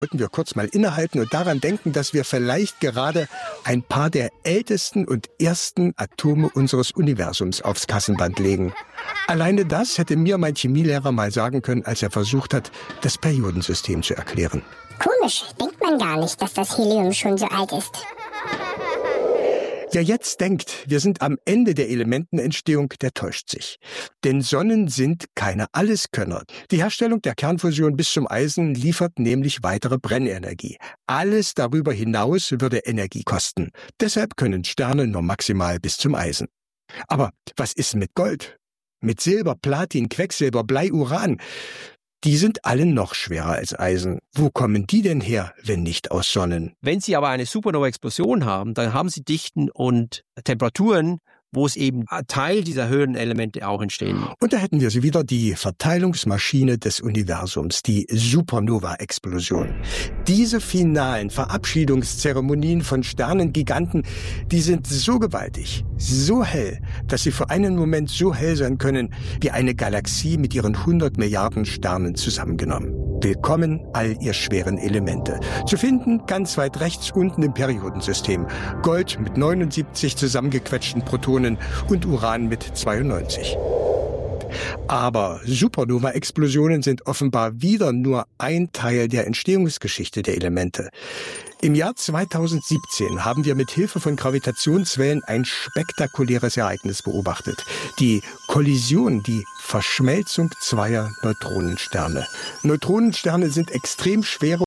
Sollten wir kurz mal innehalten und daran denken, dass wir vielleicht gerade ein paar der ältesten und ersten Atome unseres Universums aufs Kassenband legen. Alleine das hätte mir mein Chemielehrer mal sagen können, als er versucht hat, das Periodensystem zu erklären. Komisch, denkt man gar nicht, dass das Helium schon so alt ist. Wer jetzt denkt, wir sind am Ende der Elementenentstehung, der täuscht sich. Denn Sonnen sind keine Alleskönner. Die Herstellung der Kernfusion bis zum Eisen liefert nämlich weitere Brennenergie. Alles darüber hinaus würde Energie kosten. Deshalb können Sterne nur maximal bis zum Eisen. Aber was ist mit Gold? Mit Silber, Platin, Quecksilber, Blei, Uran? Die sind alle noch schwerer als Eisen. Wo kommen die denn her, wenn nicht aus Sonnen? Wenn Sie aber eine Supernova-Explosion haben, dann haben Sie Dichten und Temperaturen, wo es eben Teil dieser Höhenelemente auch entstehen. Und da hätten wir sie wieder, die Verteilungsmaschine des Universums, die Supernova-Explosion. Diese finalen Verabschiedungszeremonien von Sternengiganten, die sind so gewaltig, so hell, dass sie für einen Moment so hell sein können, wie eine Galaxie mit ihren 100 Milliarden Sternen zusammengenommen. Willkommen all ihr schweren Elemente. Zu finden ganz weit rechts unten im Periodensystem. Gold mit 79 zusammengequetschten Protonen und Uran mit 92. Aber Supernova-Explosionen sind offenbar wieder nur ein Teil der Entstehungsgeschichte der Elemente. Im Jahr 2017 haben wir mit Hilfe von Gravitationswellen ein spektakuläres Ereignis beobachtet. Die Kollision, die Verschmelzung zweier Neutronensterne. Neutronensterne sind extrem schwere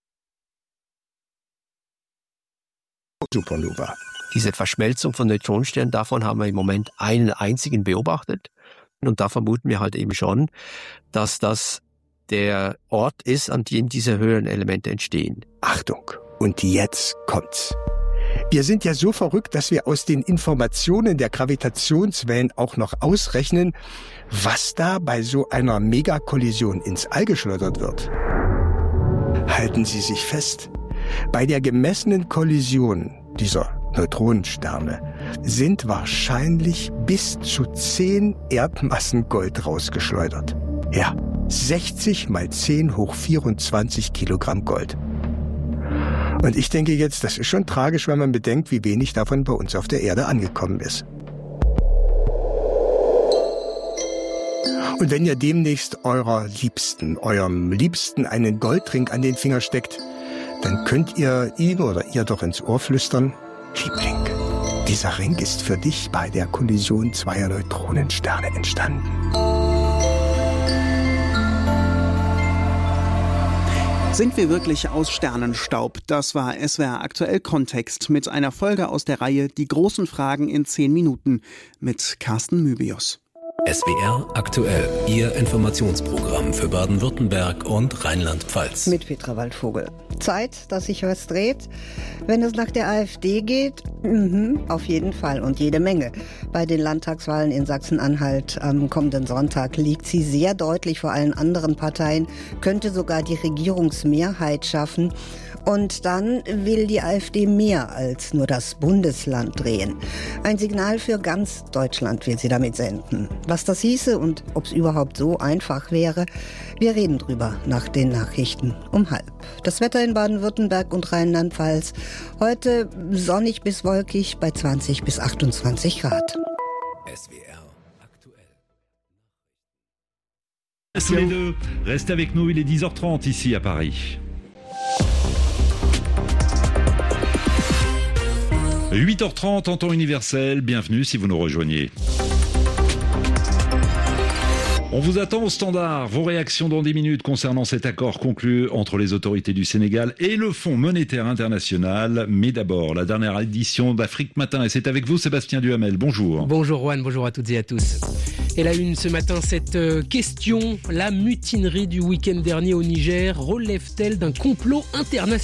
Supernova. Diese Verschmelzung von Neutronensternen, davon haben wir im Moment einen einzigen beobachtet. Und da vermuten wir halt eben schon, dass das der Ort ist, an dem diese Höhenelemente entstehen. Achtung, und jetzt kommt's. Wir sind ja so verrückt, dass wir aus den Informationen der Gravitationswellen auch noch ausrechnen, was da bei so einer Megakollision ins All geschleudert wird. Halten Sie sich fest. Bei der gemessenen Kollision dieser Neutronensterne sind wahrscheinlich bis zu 10 Erdmassen Gold rausgeschleudert. Ja, 60 mal 10 hoch 24 Kilogramm Gold. Und ich denke jetzt, das ist schon tragisch, wenn man bedenkt, wie wenig davon bei uns auf der Erde angekommen ist. Und wenn ihr demnächst eurem Liebsten einen Goldring an den Finger steckt, dann könnt ihr ihm oder ihr doch ins Ohr flüstern: Liebling, dieser Ring ist für dich bei der Kollision zweier Neutronensterne entstanden. Sind wir wirklich aus Sternenstaub? Das war SWR aktuell Kontext mit einer Folge aus der Reihe Die großen Fragen in 10 Minuten mit Carsten Mybius. SWR aktuell, Ihr Informationsprogramm für Baden-Württemberg und Rheinland-Pfalz. Mit Petra Waldvogel. Zeit, dass sich was dreht. Wenn es nach der AfD geht, auf jeden Fall und jede Menge. Bei den Landtagswahlen in Sachsen-Anhalt am kommenden Sonntag liegt sie sehr deutlich vor allen anderen Parteien, könnte sogar die Regierungsmehrheit schaffen. Und dann will die AfD mehr als nur das Bundesland drehen. Ein Signal für ganz Deutschland will sie damit senden. Was das hieße und ob es überhaupt so einfach wäre, wir reden drüber nach den Nachrichten um 12:30. Das Wetter in Baden-Württemberg und Rheinland-Pfalz. Heute sonnig bis wolkig bei 20 bis 28 Grad. SWR aktuell. Tous les deux, restez avec nous, il est 10h30 ici à Paris. 8h30 en temps universel, bienvenue si vous nous rejoignez. On vous attend au standard. Vos réactions dans 10 minutes concernant cet accord conclu entre les autorités du Sénégal et le Fonds monétaire international. Mais d'abord, la dernière édition d'Afrique Matin. Et c'est avec vous, Sébastien Duhamel. Bonjour. Bonjour Juan, bonjour à toutes et à tous. Et la une ce matin, cette question, la mutinerie du week-end dernier au Niger relève-t-elle d'un complot international ?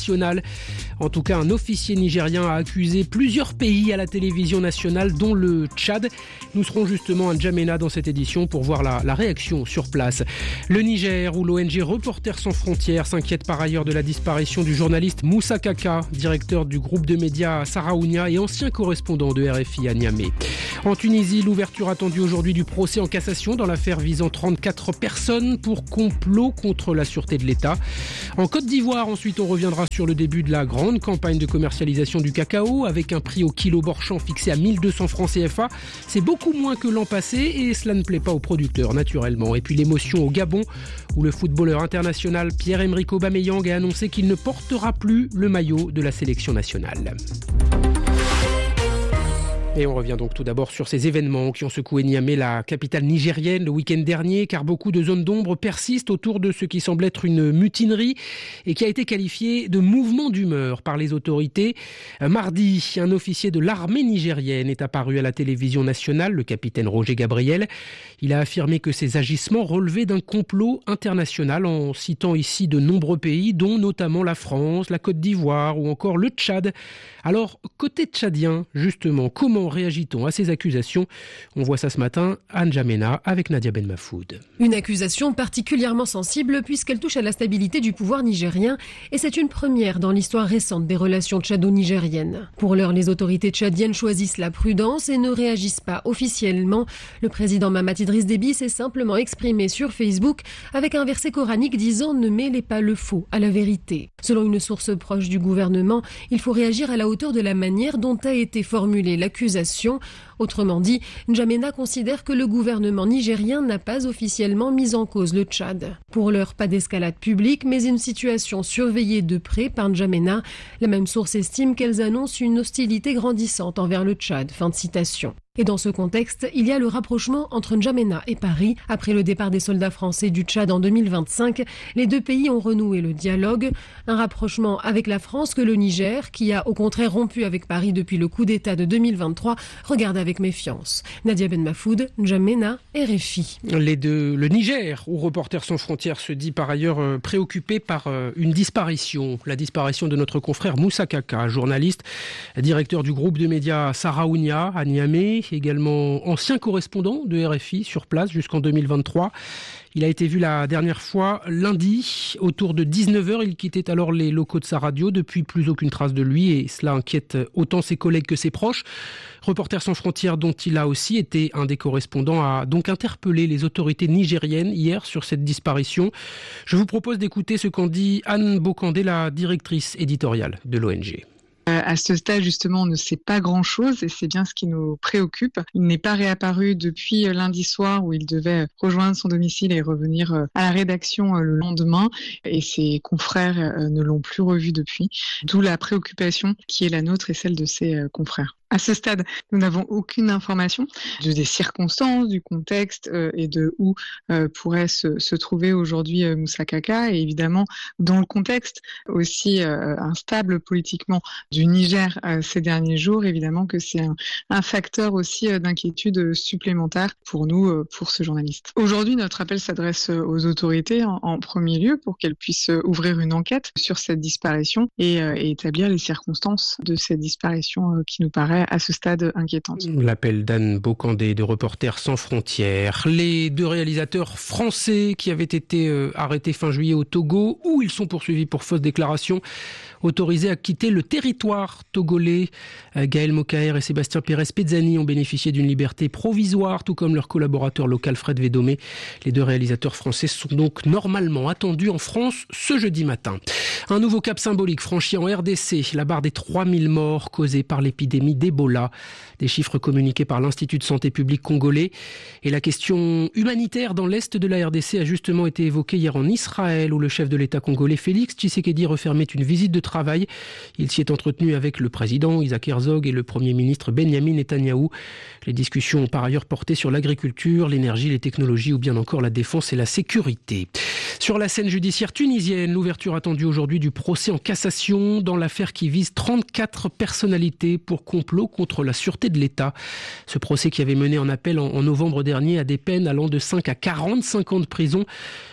En tout cas, un officier nigérien a accusé plusieurs pays à la télévision nationale, dont le Tchad. Nous serons justement à N'Djamena dans cette édition pour voir la réaction sur place. Le Niger, où l'ONG Reporters sans frontières s'inquiète par ailleurs de la disparition du journaliste Moussa Kaka, directeur du groupe de médias Saraounia et ancien correspondant de RFI à Niamey. En Tunisie, l'ouverture attendue aujourd'hui du procès procès en cassation dans l'affaire visant 34 personnes pour complot contre la sûreté de l'État. En Côte d'Ivoire, ensuite, on reviendra sur le début de la grande campagne de commercialisation du cacao avec un prix au kilo Borchamp fixé à 1200 francs CFA. C'est beaucoup moins que l'an passé et cela ne plaît pas aux producteurs naturellement. Et puis l'émotion au Gabon où le footballeur international Pierre-Emerick Aubameyang a annoncé qu'il ne portera plus le maillot de la sélection nationale. Et on revient donc tout d'abord sur ces événements qui ont secoué Niamey, la capitale nigérienne, le week-end dernier, car beaucoup de zones d'ombre persistent autour de ce qui semble être une mutinerie et qui a été qualifié de mouvement d'humeur par les autorités. Mardi, un officier de l'armée nigérienne est apparu à la télévision nationale, le capitaine Roger Gabriel. Il a affirmé que ces agissements relevaient d'un complot international en citant ici de nombreux pays, dont notamment la France, la Côte d'Ivoire ou encore le Tchad. Alors, côté tchadien, justement, comment réagit-on à ces accusations ? On voit ça ce matin à N'Djamena avec Nadia Ben Mafoud. Une accusation particulièrement sensible puisqu'elle touche à la stabilité du pouvoir nigérien et c'est une première dans l'histoire récente des relations tchado-nigériennes. Pour l'heure, les autorités tchadiennes choisissent la prudence et ne réagissent pas officiellement. Le président Mahamat Idriss Déby s'est simplement exprimé sur Facebook avec un verset coranique disant « Ne mêlez pas le faux à la vérité ». Selon une source proche du gouvernement, il faut réagir à la hauteur de la manière dont a été formulée l'accusation. Autrement dit, N'Djamena considère que le gouvernement nigérien n'a pas officiellement mis en cause le Tchad. Pour l'heure, pas d'escalade publique, mais une situation surveillée de près par N'Djamena. La même source estime qu'elles annoncent une hostilité grandissante envers le Tchad. Fin de citation. Et dans ce contexte, il y a le rapprochement entre N'Djamena et Paris. Après le départ des soldats français du Tchad en 2025, les deux pays ont renoué le dialogue. Un rapprochement avec la France que le Niger, qui a au contraire rompu avec Paris depuis le coup d'État de 2023, regarde avec méfiance. Nadia Ben Mafoud, N'Djamena, RFI. Les deux, le Niger, où Reporters sans frontières se dit par ailleurs préoccupé par une disparition. La disparition de notre confrère Moussa Kaka, journaliste, directeur du groupe de médias Sahraounia à Niamey, également ancien correspondant de RFI sur place jusqu'en 2023. Il a été vu la dernière fois lundi, autour de 19h. Il quittait alors les locaux de sa radio. Depuis, plus aucune trace de lui et cela inquiète autant ses collègues que ses proches. Reporters sans frontières, dont il a aussi été un des correspondants, a donc interpellé les autorités nigériennes hier sur cette disparition. Je vous propose d'écouter ce qu'en dit Anne Bokandé, la directrice éditoriale de l'ONG. À ce stade, justement, on ne sait pas grand-chose et c'est bien ce qui nous préoccupe. Il n'est pas réapparu depuis lundi soir où il devait rejoindre son domicile et revenir à la rédaction le lendemain et ses confrères ne l'ont plus revu depuis. D'où la préoccupation qui est la nôtre et celle de ses confrères. À ce stade, nous n'avons aucune information des circonstances, du contexte et de où pourrait se trouver aujourd'hui Moussa Kaka. Et évidemment, dans le contexte aussi instable politiquement du Niger ces derniers jours, évidemment que c'est un facteur aussi d'inquiétude supplémentaire pour nous, pour ce journaliste. Aujourd'hui, notre appel s'adresse aux autorités en premier lieu pour qu'elles puissent ouvrir une enquête sur cette disparition et établir les circonstances de cette disparition qui nous paraît à ce stade inquiétante. L'appel d'Anne Bokandé de Reporters sans frontières. Les deux réalisateurs français qui avaient été arrêtés fin juillet au Togo, où ils sont poursuivis pour fausse déclaration, autorisés à quitter le territoire togolais. Gaël Mokaer et Sébastien Pérez-Pezzani ont bénéficié d'une liberté provisoire, tout comme leur collaborateur local Fred Védomé. Les deux réalisateurs français sont donc normalement attendus en France ce jeudi matin. Un nouveau cap symbolique franchi en RDC, la barre des 3000 morts causées par l'épidémie d'Ebola. Des chiffres communiqués par l'Institut de santé publique congolais. Et la question humanitaire dans l'est de la RDC a justement été évoquée hier en Israël, où le chef de l'État congolais Félix Tshisekedi refermait une visite de travail. Il s'y est entretenu avec le président Isaac Herzog et le premier ministre Benyamin Netanyahou. Les discussions ont par ailleurs porté sur l'agriculture, l'énergie, les technologies ou bien encore la défense et la sécurité. Sur la scène judiciaire tunisienne, l'ouverture attendue aujourd'hui du procès en cassation dans l'affaire qui vise 34 personnalités pour complot contre la sûreté de l'État. Ce procès qui avait mené en appel en novembre dernier à des peines allant de 5 à 45 ans de prison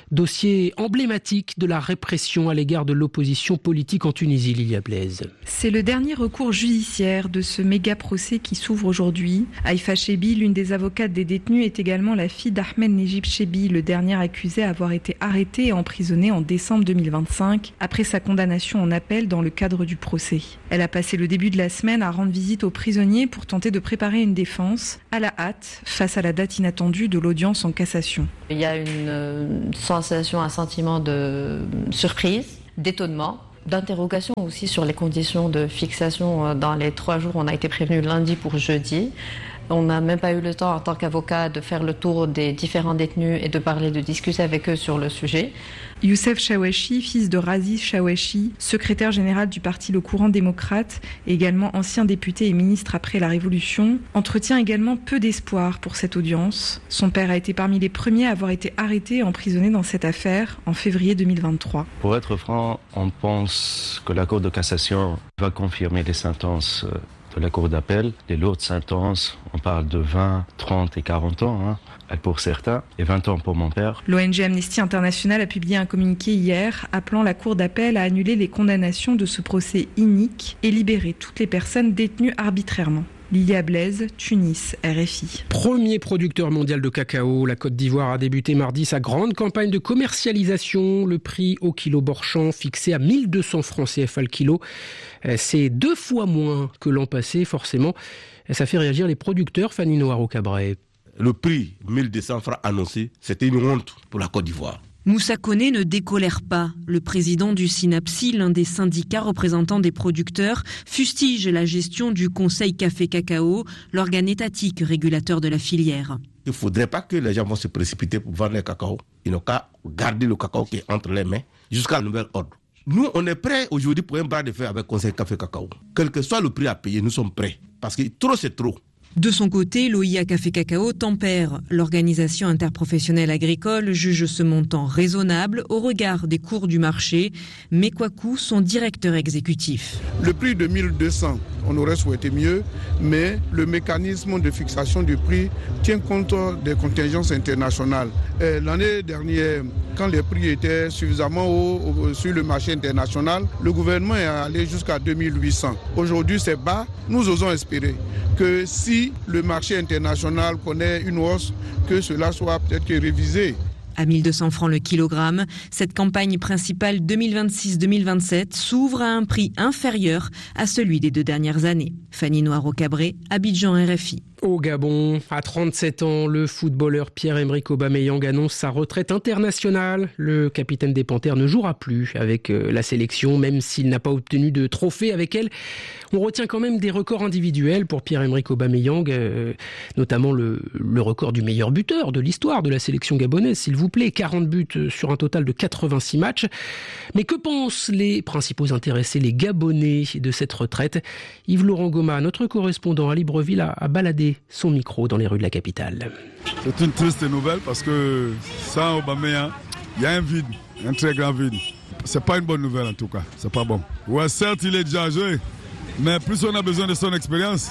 Dossier emblématique de la répression à l'égard de l'opposition politique en Tunisie, Lilia Blaise. C'est le dernier recours judiciaire de ce méga procès qui s'ouvre aujourd'hui. Haïfa Chebi, l'une des avocates des détenus, est également la fille d'Ahmed Nejib Chebi, le dernier accusé à avoir été arrêté et emprisonné en décembre 2025 après sa condamnation en appel dans le cadre du procès. Elle a passé le début de la semaine à rendre visite aux prisonniers pour tenter de préparer une défense à la hâte face à la date inattendue de l'audience en cassation. Il y a une sensation, un sentiment de surprise, d'étonnement, d'interrogation aussi sur les conditions de fixation dans les 3 jours. On a été prévenu lundi pour jeudi. On n'a même pas eu le temps en tant qu'avocat de faire le tour des différents détenus et de discuter avec eux sur le sujet. Youssef Chaouachi, fils de Razi Chaouachi, secrétaire général du parti Le Courant démocrate, et également ancien député et ministre après la Révolution, entretient également peu d'espoir pour cette audience. Son père a été parmi les premiers à avoir été arrêté et emprisonné dans cette affaire en février 2023. Pour être franc, on pense que la Cour de cassation va confirmer les sentences de la Cour d'appel. Les lourdes sentences, on parle de 20, 30 et 40 ans pour certains, et 20 ans pour mon père. L'ONG Amnesty International a publié un communiqué hier appelant la Cour d'appel à annuler les condamnations de ce procès inique et libérer toutes les personnes détenues arbitrairement. Lilia Blaise, Tunis, RFI. Premier producteur mondial de cacao, la Côte d'Ivoire a débuté mardi sa grande campagne de commercialisation. Le prix au kilo Borchamp fixé à 1200 francs CFA le kilo. C'est 2 fois moins que l'an passé, forcément. Ça fait réagir les producteurs, Fanny Noiro-Cabret. Le prix 1200 francs annoncé, c'était une honte pour la Côte d'Ivoire. Moussa Koné ne décolère pas. Le président du SYNAPSI, l'un des syndicats représentants des producteurs, fustige la gestion du Conseil Café-Cacao, l'organe étatique régulateur de la filière. Il ne faudrait pas que les gens vont se précipiter pour vendre le cacao. Ils n'ont qu'à garder le cacao qui est entre les mains jusqu'à un nouvel ordre. Nous, on est prêts aujourd'hui pour un bras de fer avec le Conseil Café-Cacao. Quel que soit le prix à payer, nous sommes prêts. Parce que trop, c'est trop. De son côté, l'OIA Café Cacao tempère. L'organisation interprofessionnelle agricole juge ce montant raisonnable au regard des cours du marché. Mekwaku, son directeur exécutif. Le prix de 1200, on aurait souhaité mieux, mais le mécanisme de fixation du prix tient compte des contingences internationales. L'année dernière, quand les prix étaient suffisamment hauts sur le marché international, le gouvernement est allé jusqu'à 2800. Aujourd'hui, c'est bas. Nous osons espérer que si le marché international connaît une hausse, que cela soit peut-être révisé. À 1200 francs le kilogramme, cette campagne principale 2026-2027 s'ouvre à un prix inférieur à celui des 2 dernières années. Fanny Noiro-Cabret, Abidjan, RFI. Au Gabon, à 37 ans, le footballeur Pierre-Emerick Aubameyang annonce sa retraite internationale. Le capitaine des Panthères ne jouera plus avec la sélection, même s'il n'a pas obtenu de trophée avec elle. On retient quand même des records individuels pour Pierre-Emerick Aubameyang, notamment le record du meilleur buteur de l'histoire de la sélection gabonaise, s'il vous plaît. 40 buts sur un total de 86 matchs. Mais que pensent les principaux intéressés, les Gabonais, de cette retraite ? Yves-Laurent Goma, notre correspondant à Libreville, a baladé son micro dans les rues de la capitale. C'est une triste nouvelle parce que sans Aubameyang, il y a un vide, un très grand vide. C'est pas une bonne nouvelle en tout cas, c'est pas bon. Ouais, certes, il est déjà âgé, mais plus on a besoin de son expérience,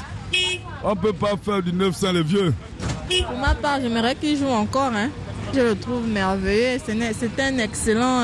on peut pas faire du 900 les vieux. Pour ma part, j'aimerais qu'il joue encore. Je le trouve merveilleux, c'est un excellent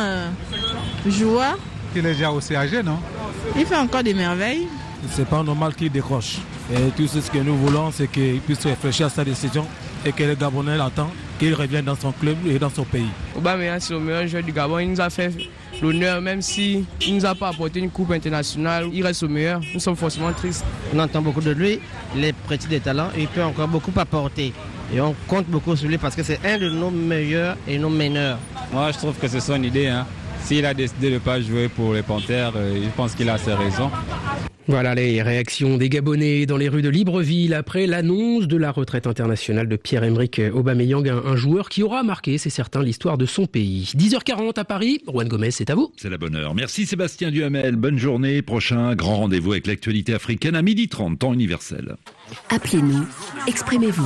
joueur. Il est déjà aussi âgé, non? Il fait encore des merveilles. C'est pas normal qu'il décroche. Et tout ce que nous voulons, c'est qu'il puisse réfléchir à sa décision et que les Gabonais l'attendent, qu'il revienne dans son club et dans son pays. Aubameyang, c'est le meilleur joueur du Gabon. Il nous a fait l'honneur, même s'il ne nous a pas apporté une coupe internationale. Il reste au meilleur. Nous sommes forcément tristes. On entend beaucoup de lui, il est petit de talent et il peut encore beaucoup apporter. Et on compte beaucoup sur lui parce que c'est un de nos meilleurs et nos meneurs. Moi, je trouve que c'est son idée. S'il a décidé de ne pas jouer pour les Panthères, je pense qu'il a ses raisons. Voilà les réactions des Gabonais dans les rues de Libreville après l'annonce de la retraite internationale de Pierre-Emerick Aubameyang, un joueur qui aura marqué, c'est certain, l'histoire de son pays. 10h40 à Paris, Juan Gomez, c'est à vous. C'est la bonne heure. Merci Sébastien Duhamel, bonne journée. Prochain grand rendez-vous avec l'actualité africaine à 12h30, temps universel. Appelez-nous, exprimez-vous.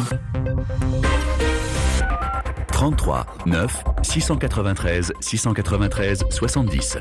33 9 693 693 70.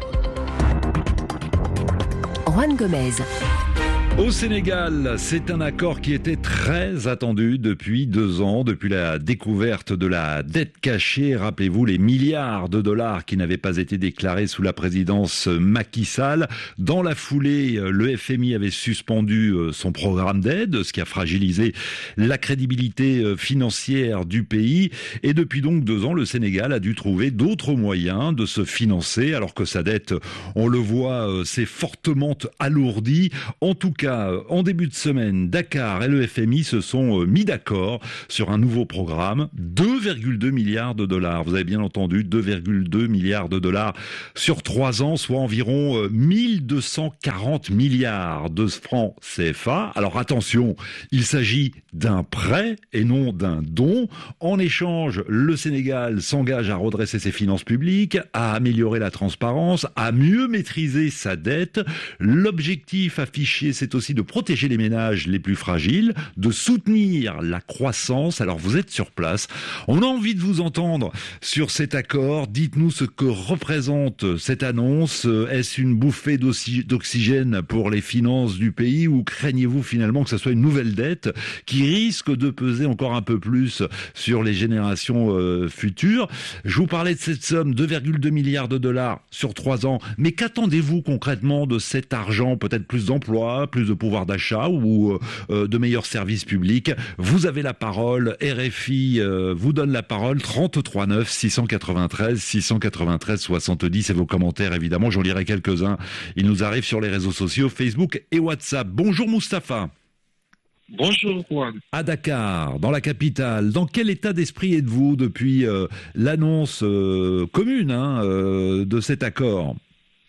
Juan Gomez. Au Sénégal, c'est un accord qui était Très attendu depuis 2 ans, depuis la découverte de la dette cachée. Rappelez-vous les milliards de dollars qui n'avaient pas été déclarés sous la présidence Macky Sall. Dans la foulée, le FMI avait suspendu son programme d'aide, ce qui a fragilisé la crédibilité financière du pays. Et depuis donc 2 ans, le Sénégal a dû trouver d'autres moyens de se financer, alors que sa dette, on le voit, s'est fortement alourdie. En tout cas, en début de semaine, Dakar et le FMI se sont mis d'accord sur un nouveau programme, 2,2 milliards de dollars. Vous avez bien entendu, 2,2 milliards de dollars sur 3 ans, soit environ 1240 milliards de francs CFA. Alors attention, il s'agit d'un prêt et non d'un don. En échange, le Sénégal s'engage à redresser ses finances publiques, à améliorer la transparence, à mieux maîtriser sa dette. L'objectif affiché, c'est aussi de protéger les ménages les plus fragiles, de soutenir la croissance. Alors vous êtes sur place, on a envie de vous entendre sur cet accord. Dites-nous ce que représente cette annonce. Est-ce une bouffée d'oxygène pour les finances du pays, ou craignez-vous finalement que ce soit une nouvelle dette qui risque de peser encore un peu plus sur les générations futures? Je vous parlais de cette somme, 2,2 milliards de dollars sur 3 ans, mais qu'attendez-vous concrètement de cet argent? Peut-être plus d'emplois, plus de pouvoir d'achat ou de meilleurs services publics? Vous avez la parole, RFI vous donne la parole, 33 9 693 693 70, et vos commentaires évidemment, j'en lirai quelques-uns. Ils nous arrivent sur les réseaux sociaux, Facebook et WhatsApp. Bonjour Moustapha. Bonjour Juan. À Dakar, dans la capitale, dans quel état d'esprit êtes-vous depuis l'annonce commune de cet accord?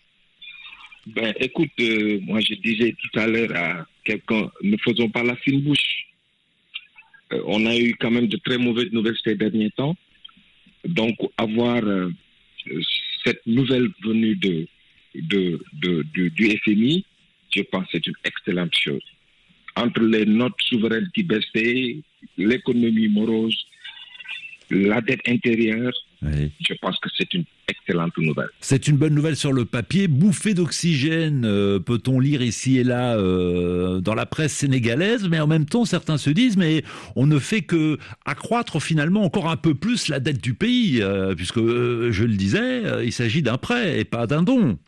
Ben écoute, moi je disais tout à l'heure à quelqu'un, ne faisons pas la fine bouche. On a eu quand même de très mauvaises nouvelles ces derniers temps. Donc avoir cette nouvelle venue du FMI, je pense que c'est une excellente chose. Entre les notes souveraines qui baissaient, l'économie morose, la dette intérieure, oui. Je pense que c'est une excellente nouvelle. C'est une bonne nouvelle sur le papier. Bouffée d'oxygène, peut-on lire ici et là dans la presse sénégalaise, mais en même temps, certains se disent, mais on ne fait que accroître finalement encore un peu plus la dette du pays, puisque, je le disais, il s'agit d'un prêt et pas d'un don.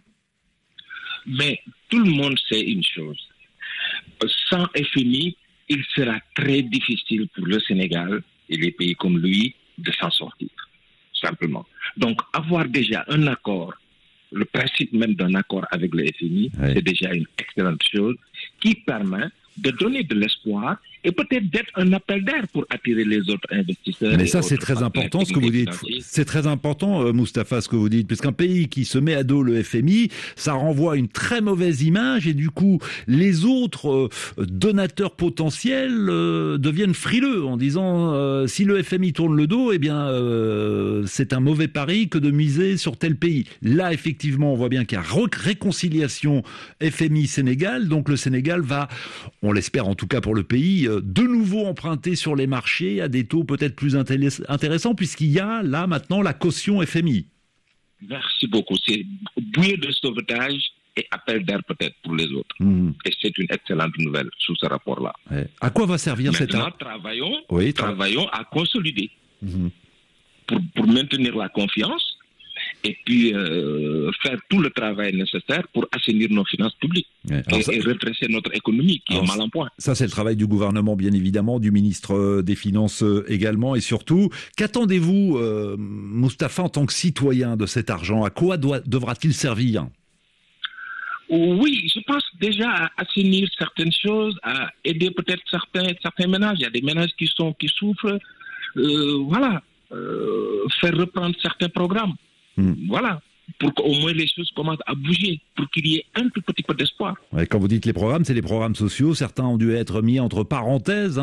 Mais tout le monde sait une chose. Sans FMI, il sera très difficile pour le Sénégal et les pays comme lui de s'en sortir, simplement. Donc, avoir déjà un accord, le principe même d'un accord avec le FMI, oui. C'est déjà une excellente chose qui permet de donner de l'espoir et peut-être d'être un appel d'air pour attirer les autres investisseurs. Mais ça, c'est très important ce que vous dites. C'est très important, Moustapha, ce que vous dites, puisqu'un pays qui se met à dos le FMI, ça renvoie une très mauvaise image, et du coup, les autres donateurs potentiels deviennent frileux en disant si le FMI tourne le dos, eh bien, c'est un mauvais pari que de miser sur tel pays. Là, effectivement, on voit bien qu'il y a réconciliation FMI-Sénégal, donc le Sénégal va, on l'espère en tout cas pour le pays, de nouveau emprunter sur les marchés à des taux peut-être plus intéressants, puisqu'il y a là maintenant la caution FMI. Merci beaucoup. C'est bouée de sauvetage et appel d'air peut-être pour les autres. Et c'est une excellente nouvelle sous ce rapport-là. Ouais. À quoi va servir cette... Maintenant, travaillons à consolider pour maintenir la confiance et puis faire tout le travail nécessaire pour assainir nos finances publiques et redresser notre économie qui est mal en point. Ça, c'est le travail du gouvernement, bien évidemment, du ministre des Finances également. Et surtout, qu'attendez-vous, Moustapha, en tant que citoyen de cet argent? À quoi devra-t-il servir? Oui, je pense déjà à assainir certaines choses, à aider peut-être certains ménages. Il y a des ménages qui souffrent. Faire reprendre certains programmes. Voilà, pour qu'au moins les choses commencent à bouger, pour qu'il y ait un tout petit peu d'espoir. Ouais, quand vous dites les programmes, c'est les programmes sociaux. Certains ont dû être mis entre parenthèses,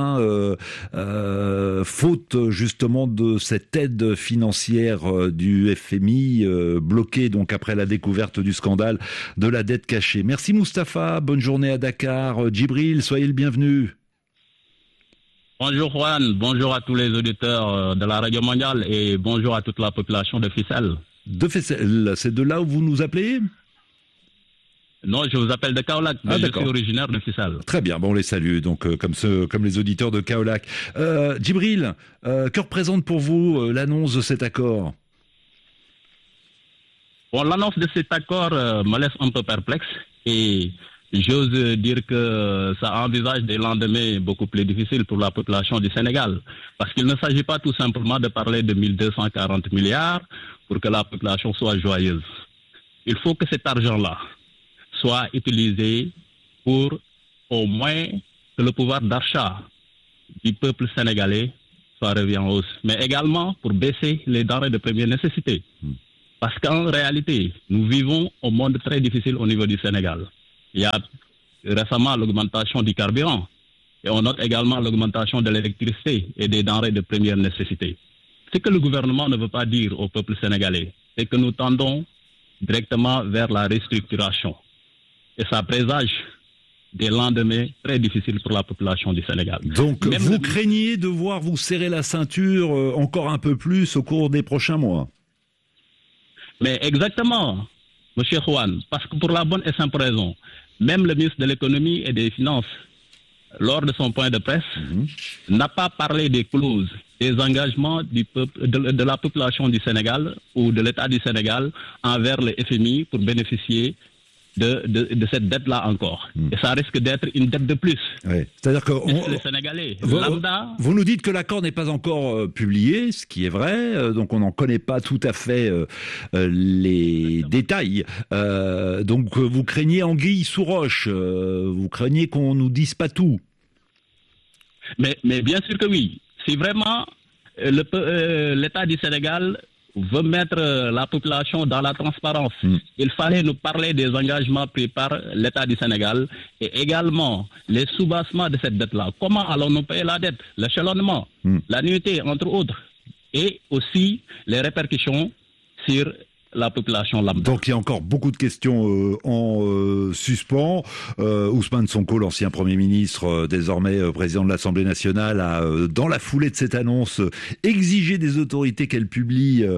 faute justement de cette aide financière du FMI, bloquée donc après la découverte du scandale de la dette cachée. Merci Moustapha, bonne journée à Dakar. Djibril, soyez le bienvenu. Bonjour Juan, bonjour à tous les auditeurs de la Radio Mondiale et bonjour à toute la population de Fissel. De Fissel, c'est de là où vous nous appelez? Non, je vous appelle de Kaolack, mais je suis originaire de Fissal. Très bien, bon, on les salue, donc comme les auditeurs de Kaolack. Djibril, que représente pour vous l'annonce de cet accord ? Bon, l'annonce de cet accord me laisse un peu perplexe et j'ose dire que ça envisage des lendemains beaucoup plus difficiles pour la population du Sénégal. Parce qu'il ne s'agit pas tout simplement de parler de 1240 milliards pour que la population soit joyeuse. Il faut que cet argent-là soit utilisé pour au moins que le pouvoir d'achat du peuple sénégalais soit revu en hausse. Mais également pour baisser les denrées de première nécessité. Parce qu'en réalité, nous vivons un monde très difficile au niveau du Sénégal. Il y a récemment l'augmentation du carburant et on note également l'augmentation de l'électricité et des denrées de première nécessité. Ce que le gouvernement ne veut pas dire au peuple sénégalais, c'est que nous tendons directement vers la restructuration. Et ça présage des lendemains très difficiles pour la population du Sénégal. Donc vous craignez devoir vous serrer la ceinture encore un peu plus au cours des prochains mois ? Mais exactement, M. Juan, parce que pour la bonne et simple raison, même le ministre de l'économie et des finances, lors de son point de presse, n'a pas parlé des clauses, des engagements du peuple, de la population du Sénégal ou de l'État du Sénégal envers le FMI pour bénéficier de cette dette-là encore. Et ça risque d'être une dette de plus. Oui. C'est-à-dire que les Sénégalais, vous nous dites que l'accord n'est pas encore publié, ce qui est vrai, donc on n'en connaît pas tout à fait les détails. Donc vous craignez anguille sous roche, vous craignez qu'on nous dise pas tout. Mais bien sûr que oui. Si vraiment l'État du Sénégal veut mettre la population dans la transparence, il fallait nous parler des engagements pris par l'État du Sénégal et également les soubassements de cette dette-là. Comment allons-nous payer la dette, l'échelonnement, l'annuité, entre autres, et aussi les répercussions sur la population lambda. Donc il y a encore beaucoup de questions en suspens. Ousmane Sonko, l'ancien Premier ministre, désormais président de l'Assemblée nationale, a, dans la foulée de cette annonce, exigé des autorités qu'elles publient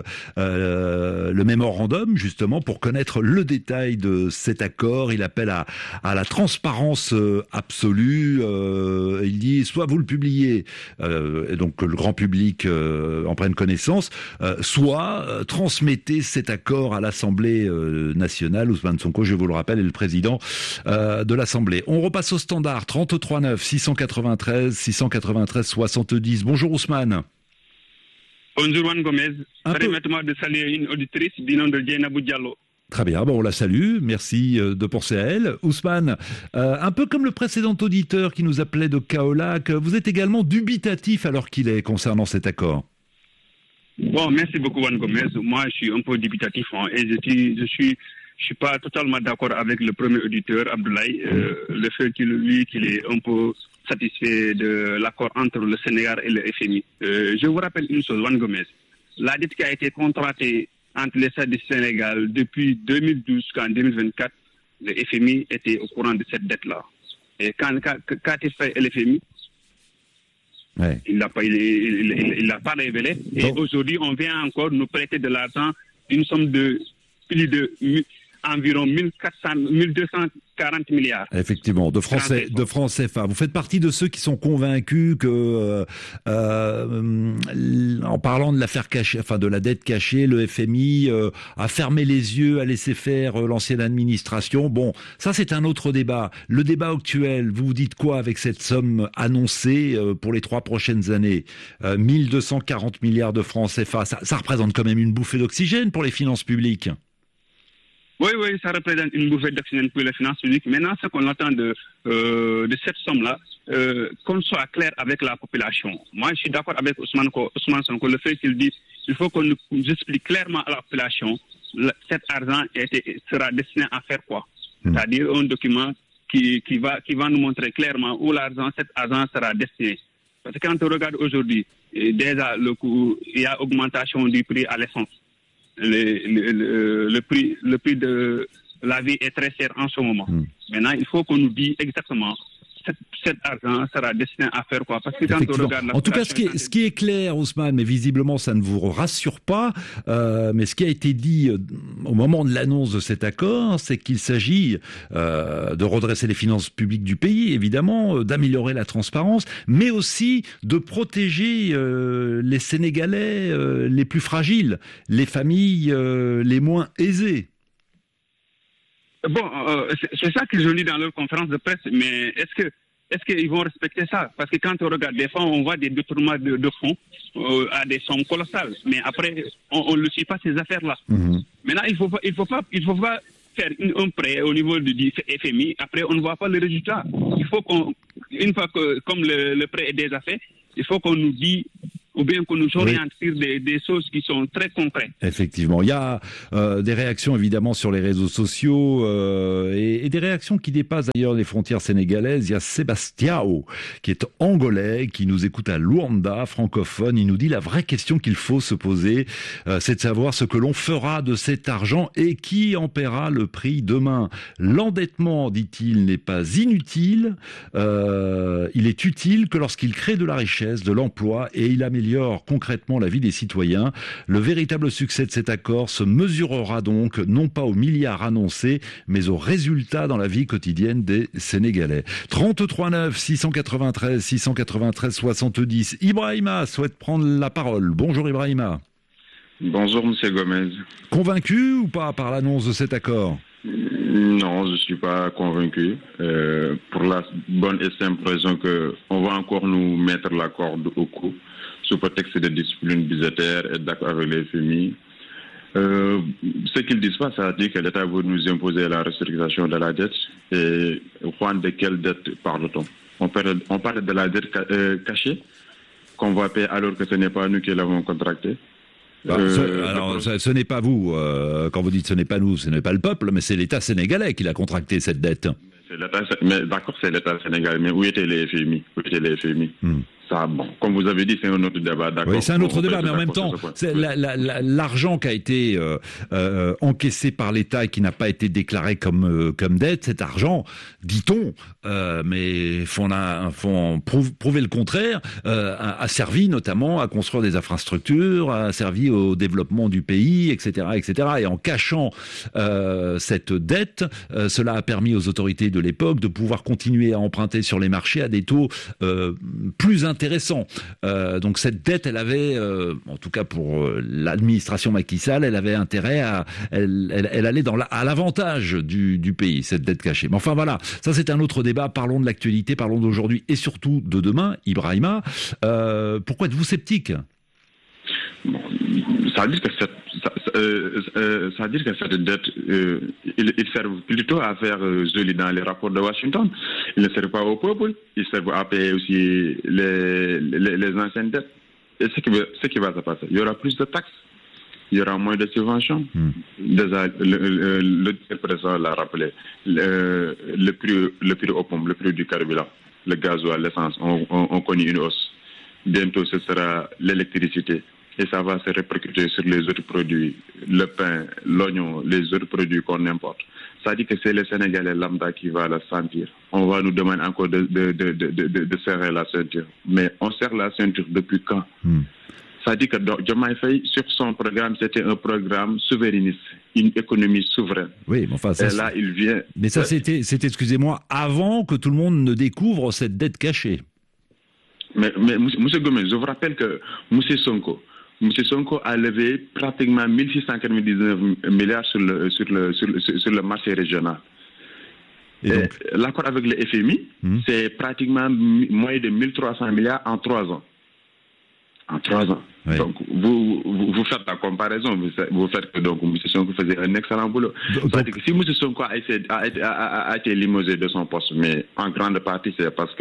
le mémorandum, justement, pour connaître le détail de cet accord. Il appelle à la transparence absolue. Il dit, soit vous le publiez, et donc que le grand public en prenne connaissance, soit transmettez cet accord à l'Assemblée nationale. Ousmane Sonko, je vous le rappelle, est le président de l'Assemblée. On repasse au standard 33 9 693 70. Bonjour Ousmane. Bonjour Juan Gomez. Permettez-moi de saluer une auditrice du nom de Dieynabou Diallo. Très bien, bon, on la salue, merci de penser à elle. Ousmane, un peu comme le précédent auditeur qui nous appelait de Kaolack, vous êtes également dubitatif alors qu'il est concernant cet accord. Bon, merci beaucoup Juan Gomez. Moi, je suis un peu dubitatif et je suis pas totalement d'accord avec le premier auditeur, Abdoulaye, le fait qu'il est un peu satisfait de l'accord entre le Sénégal et le FMI. Je vous rappelle une chose, Juan Gomez. La dette qui a été contractée entre l'État du Sénégal depuis 2012 jusqu'en 2024, le FMI était au courant de cette dette-là. Et quand il fait le FMI, ouais. Il l'a pas révélé. Et aujourd'hui, on vient encore nous prêter de l'argent, une somme de plus de environ 1240 milliards. Effectivement, de francs CFA. Vous faites partie de ceux qui sont convaincus que, en parlant de l'affaire cachée, enfin de la dette cachée, le FMI a fermé les yeux, a laissé faire l'ancienne administration. Bon, ça c'est un autre débat. Le débat actuel, vous dites quoi avec cette somme annoncée pour les 3 prochaines années, 1240 milliards de francs CFA, ça représente quand même une bouffée d'oxygène pour les finances publiques. Oui, ça représente une bouffée d'oxygène pour les finances publiques. Maintenant, ce qu'on attend de cette somme-là, qu'on soit clair avec la population. Moi, je suis d'accord avec Ousmane Sonko, le fait qu'il dit qu'il faut qu'on nous explique clairement à la population cet argent sera destiné à faire quoi. C'est-à-dire un document qui va nous montrer clairement où cet argent sera destiné. Parce que quand on regarde aujourd'hui, déjà il y a augmentation du prix à l'essence. Le prix de la vie est très cher en ce moment. Maintenant, il faut qu'on nous dise exactement cet argent sera destiné à faire quoi? Parce que quand on regarde en tout cas, ce qui est clair, Ousmane, mais visiblement ça ne vous rassure pas, mais ce qui a été dit au moment de l'annonce de cet accord, c'est qu'il s'agit de redresser les finances publiques du pays, évidemment, d'améliorer la transparence, mais aussi de protéger les Sénégalais les plus fragiles, les familles les moins aisées. Bon, c'est ça qu'ils ont dit dans leur conférence de presse, mais est-ce qu'ils vont respecter ça? Parce que quand on regarde des fois, on voit des détournements de fonds à des sommes colossales, mais après, on ne suit pas ces affaires-là. Maintenant, il faut pas faire un prêt au niveau du FMI, après on ne voit pas le résultat. Il faut une fois que, comme le prêt est déjà fait, il faut qu'on nous dise ou bien qu'on nous oriente sur des choses qui sont très concrètes. Effectivement. Il y a des réactions évidemment sur les réseaux sociaux et des réactions qui dépassent d'ailleurs les frontières sénégalaises. Il y a Sébastiao qui est angolais, qui nous écoute à Luanda, francophone. Il nous dit la vraie question qu'il faut se poser, c'est de savoir ce que l'on fera de cet argent et qui en paiera le prix demain. L'endettement, dit-il, n'est pas inutile. Il est utile que lorsqu'il crée de la richesse, de l'emploi et il améliore concrètement la vie des citoyens. Le véritable succès de cet accord se mesurera donc non pas aux milliards annoncés, mais aux résultats dans la vie quotidienne des Sénégalais. 33 9 693 693 70. Ibrahima souhaite prendre la parole. Bonjour Ibrahima. Bonjour Monsieur Gomez. Convaincu ou pas par l'annonce de cet accord ? Non, je ne suis pas convaincu. Pour la bonne et simple raison qu'on va encore nous mettre la corde au cou sous prétexte de discipline budgétaire et d'accord avec les FMI. Ce qu'ils disent pas, ça dit que l'État veut nous imposer la restructuration de la dette. Et de quelle dette parle-t-on? On parle de la dette cachée qu'on va payer alors que ce n'est pas nous qui l'avons contractée. Ce n'est pas vous, quand vous dites ce n'est pas nous, ce n'est pas le peuple, mais c'est l'État sénégalais qui l'a contracté cette dette. Mais d'accord, c'est l'État sénégalais, mais où étaient les FMI? Ça, bon, comme vous avez dit, c'est un autre débat, d'accord. Oui, c'est un autre débat, mais en même temps, l'argent qui a été encaissé par l'État et qui n'a pas été déclaré comme dette, cet argent, dit-on, mais font prouver le contraire, a servi notamment à construire des infrastructures, a servi au développement du pays, etc., etc. Et en cachant cette dette, cela a permis aux autorités de l'époque de pouvoir continuer à emprunter sur les marchés à des taux plus intéressants. Donc cette dette, elle avait, en tout cas pour l'administration Macky Sall, elle avait intérêt elle allait à l'avantage du pays, cette dette cachée. Mais enfin voilà, ça c'est un autre débat. Parlons de l'actualité, parlons d'aujourd'hui et surtout de demain. Ibrahima, pourquoi êtes-vous sceptique? Bon, ça veut dire que cette dette, il sert plutôt à faire joli dans les rapports de Washington. Il ne sert pas au peuple, il sert à payer aussi les anciennes dettes. Et ce qui va se passer, il y aura plus de taxes, il y aura moins de subventions. Déjà, le président l'a rappelé, le prix aux pompes, le prix du carburant, le gasoil, l'essence, on connaît une hausse. Bientôt, ce sera l'électricité. Et ça va se répercuter sur les autres produits, le pain, l'oignon, les autres produits qu'on importe. Ça dit que c'est le Sénégalais lambda qui va le sentir. On va nous demander encore de serrer la ceinture. Mais on serre la ceinture depuis quand? Ça dit que Diomaye Faye, sur son programme, c'était un programme souverainiste, une économie souveraine. Oui, mais enfin, et là, il vient... Mais ça, c'était, excusez-moi, avant que tout le monde ne découvre cette dette cachée. Mais M. Gomez, je vous rappelle que M. Sonko a levé pratiquement 1699 milliards sur le marché régional. L'accord avec le FMI, c'est pratiquement moins de 1300 milliards en 3 ans. En 3 ans. Oui. Donc, vous faites la comparaison. Vous faites que donc, M. Sonko faisait un excellent boulot. C'est-à-dire que si M. Sonko a été limogé de son poste, mais en grande partie, c'est parce que